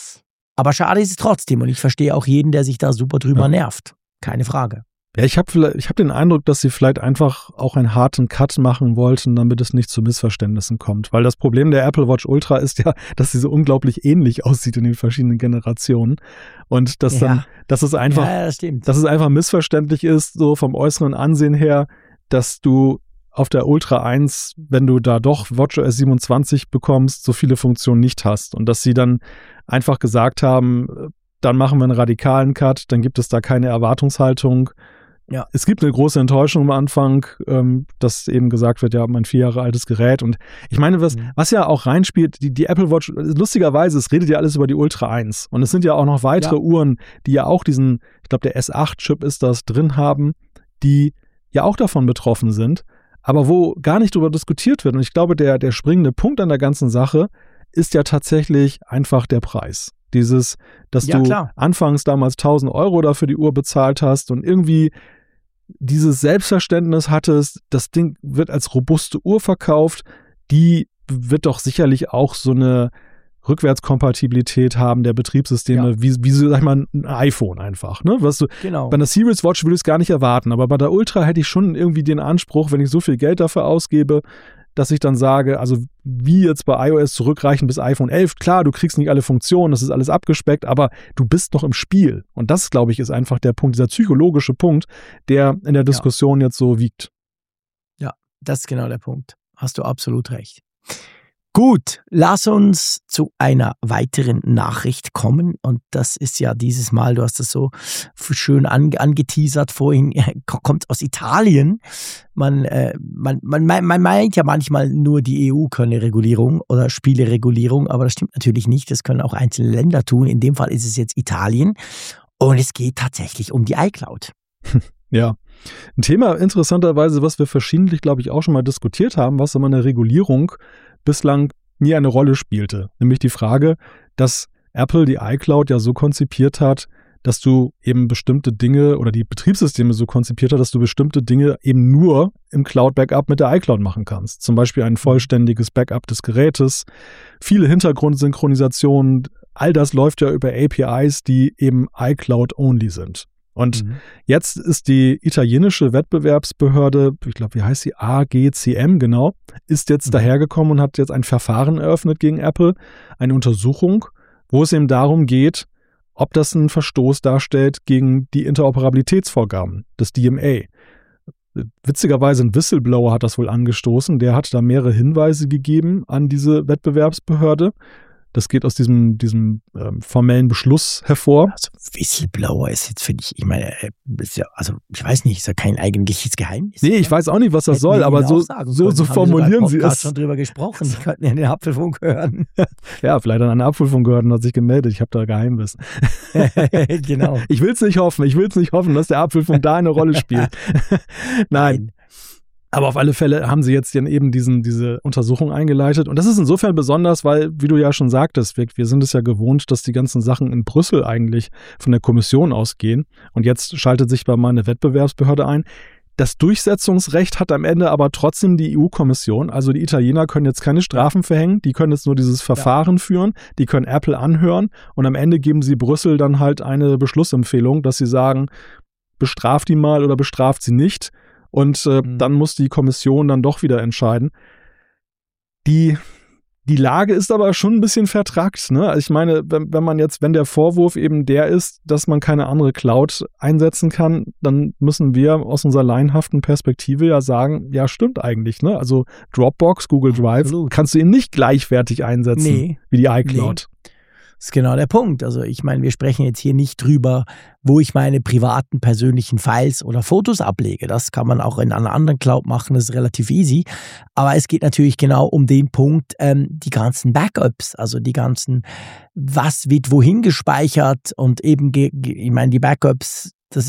Aber schade ist es trotzdem. Und ich verstehe auch jeden, der sich da super drüber Ja. nervt. Keine Frage. Ja, ich habe ich hab den Eindruck, dass sie vielleicht einfach auch einen harten Cut machen wollten, damit es nicht zu Missverständnissen kommt. Weil das Problem der Apple Watch Ultra ist ja, dass sie so unglaublich ähnlich aussieht in den verschiedenen Generationen. Und dass Ja. dann, dass es einfach, Ja, das stimmt. dass es einfach missverständlich ist, so vom äußeren Ansehen her, dass du auf der Ultra eins, wenn du da doch WatchOS siebenundzwanzig bekommst, so viele Funktionen nicht hast. Und dass sie dann einfach gesagt haben, dann machen wir einen radikalen Cut, dann gibt es da keine Erwartungshaltung. Ja. Es gibt eine große Enttäuschung am Anfang, ähm, dass eben gesagt wird, ja, mein vier Jahre altes Gerät. Und ich meine, was, Mhm. was ja auch reinspielt, die, die Apple Watch, lustigerweise, es redet ja alles über die Ultra eins. Und es sind ja auch noch weitere Ja. Uhren, die ja auch diesen, ich glaube, der S acht Chip ist das, drin haben, die ja auch davon betroffen sind, aber wo gar nicht drüber diskutiert wird. Und ich glaube, der, der springende Punkt an der ganzen Sache ist ja tatsächlich einfach der Preis. Dieses, dass Ja, du klar. anfangs damals tausend Euro dafür die Uhr bezahlt hast und irgendwie dieses Selbstverständnis hattest, das Ding wird als robuste Uhr verkauft, die wird doch sicherlich auch so eine Rückwärtskompatibilität haben der Betriebssysteme, Ja. wie, wie so, sag ich mal, ein iPhone einfach. Ne? Was du, Genau. bei einer Series Watch würde ich es gar nicht erwarten, aber bei der Ultra hätte ich schon irgendwie den Anspruch, wenn ich so viel Geld dafür ausgebe, dass ich dann sage, also wie jetzt bei iOS zurückreichen bis iPhone elf, klar, du kriegst nicht alle Funktionen, das ist alles abgespeckt, aber du bist noch im Spiel. Und das, glaube ich, ist einfach der Punkt, dieser psychologische Punkt, der in der Diskussion jetzt so wiegt. Ja, das ist genau der Punkt. Hast du absolut recht. Gut, lass uns zu einer weiteren Nachricht kommen. Und das ist ja dieses Mal, du hast das so schön ange angeteasert vorhin, kommt aus Italien. Man, äh, man, man, man meint ja manchmal nur, die E U könne Regulierung oder Spieleregulierung, aber das stimmt natürlich nicht. Das können auch einzelne Länder tun. In dem Fall ist es jetzt Italien. Und es geht tatsächlich um die iCloud. Ja, ein Thema interessanterweise, was wir verschiedentlich, glaube ich, auch schon mal diskutiert haben, was aber in der Regulierung bislang nie eine Rolle spielte. Nämlich die Frage, dass Apple die iCloud ja so konzipiert hat, dass du eben bestimmte Dinge oder die Betriebssysteme so konzipiert hat, dass du bestimmte Dinge eben nur im Cloud-Backup mit der iCloud machen kannst. Zum Beispiel ein vollständiges Backup des Gerätes, viele Hintergrundsynchronisationen, all das läuft ja über A P Is, die eben iCloud-only sind. Und Mhm. jetzt ist die italienische Wettbewerbsbehörde, ich glaube, wie heißt sie, A G C M, genau, ist jetzt Mhm. dahergekommen und hat jetzt ein Verfahren eröffnet gegen Apple, eine Untersuchung, wo es eben darum geht, ob das einen Verstoß darstellt gegen die Interoperabilitätsvorgaben des D M A. Witzigerweise ein Whistleblower hat das wohl angestoßen, der hat da mehrere Hinweise gegeben an diese Wettbewerbsbehörde. Das geht aus diesem, diesem ähm, formellen Beschluss hervor. Also Whistleblower ist jetzt, finde ich, ich meine, ist ja, also ich weiß nicht, ist ja kein eigentliches Geheimnis. Nee, ich weiß auch nicht, was das Hätten soll, wir aber Ihnen so, auch sagen so, können. so Haben wir formulieren sogar im sie Podcast es. schon drüber gesprochen. Sie könnten ja den Apfelfunk hören. Ja, vielleicht an eine Apfelfunk gehört und hat sich gemeldet. Ich habe da Geheimwissen. Genau. Ich will es nicht hoffen. Ich will es nicht hoffen, dass der Apfelfunk da eine Rolle spielt. Nein. Aber auf alle Fälle haben sie jetzt dann eben diesen, diese Untersuchung eingeleitet. Und das ist insofern besonders, weil, wie du ja schon sagtest, wir, wir sind es ja gewohnt, dass die ganzen Sachen in Brüssel eigentlich von der Kommission ausgehen. Und jetzt schaltet sich bei mal eine Wettbewerbsbehörde ein. Das Durchsetzungsrecht hat am Ende aber trotzdem die E U-Kommission. Also die Italiener können jetzt keine Strafen verhängen, die können jetzt nur dieses Verfahren ja. führen, die können Apple anhören und am Ende geben sie Brüssel dann halt eine Beschlussempfehlung, dass sie sagen, bestraft die mal oder bestraft sie nicht. Und äh, mhm. dann muss die Kommission dann doch wieder entscheiden. Die, die Lage ist aber schon ein bisschen vertrackt, ne? Also ich meine, wenn, wenn man jetzt, wenn der Vorwurf eben der ist, dass man keine andere Cloud einsetzen kann, dann müssen wir aus unserer laienhaften Perspektive ja sagen, ja, stimmt eigentlich, ne? Also Dropbox, Google Drive, Absolut. Kannst du eben nicht gleichwertig einsetzen nee. wie die iCloud. Nee. Das ist genau der Punkt. Also ich meine, wir sprechen jetzt hier nicht drüber, wo ich meine privaten, persönlichen Files oder Fotos ablege. Das kann man auch in einer anderen Cloud machen, das ist relativ easy. Aber es geht natürlich genau um den Punkt, ähm, die ganzen Backups, also die ganzen, was wird wohin gespeichert und eben, ich meine, die Backups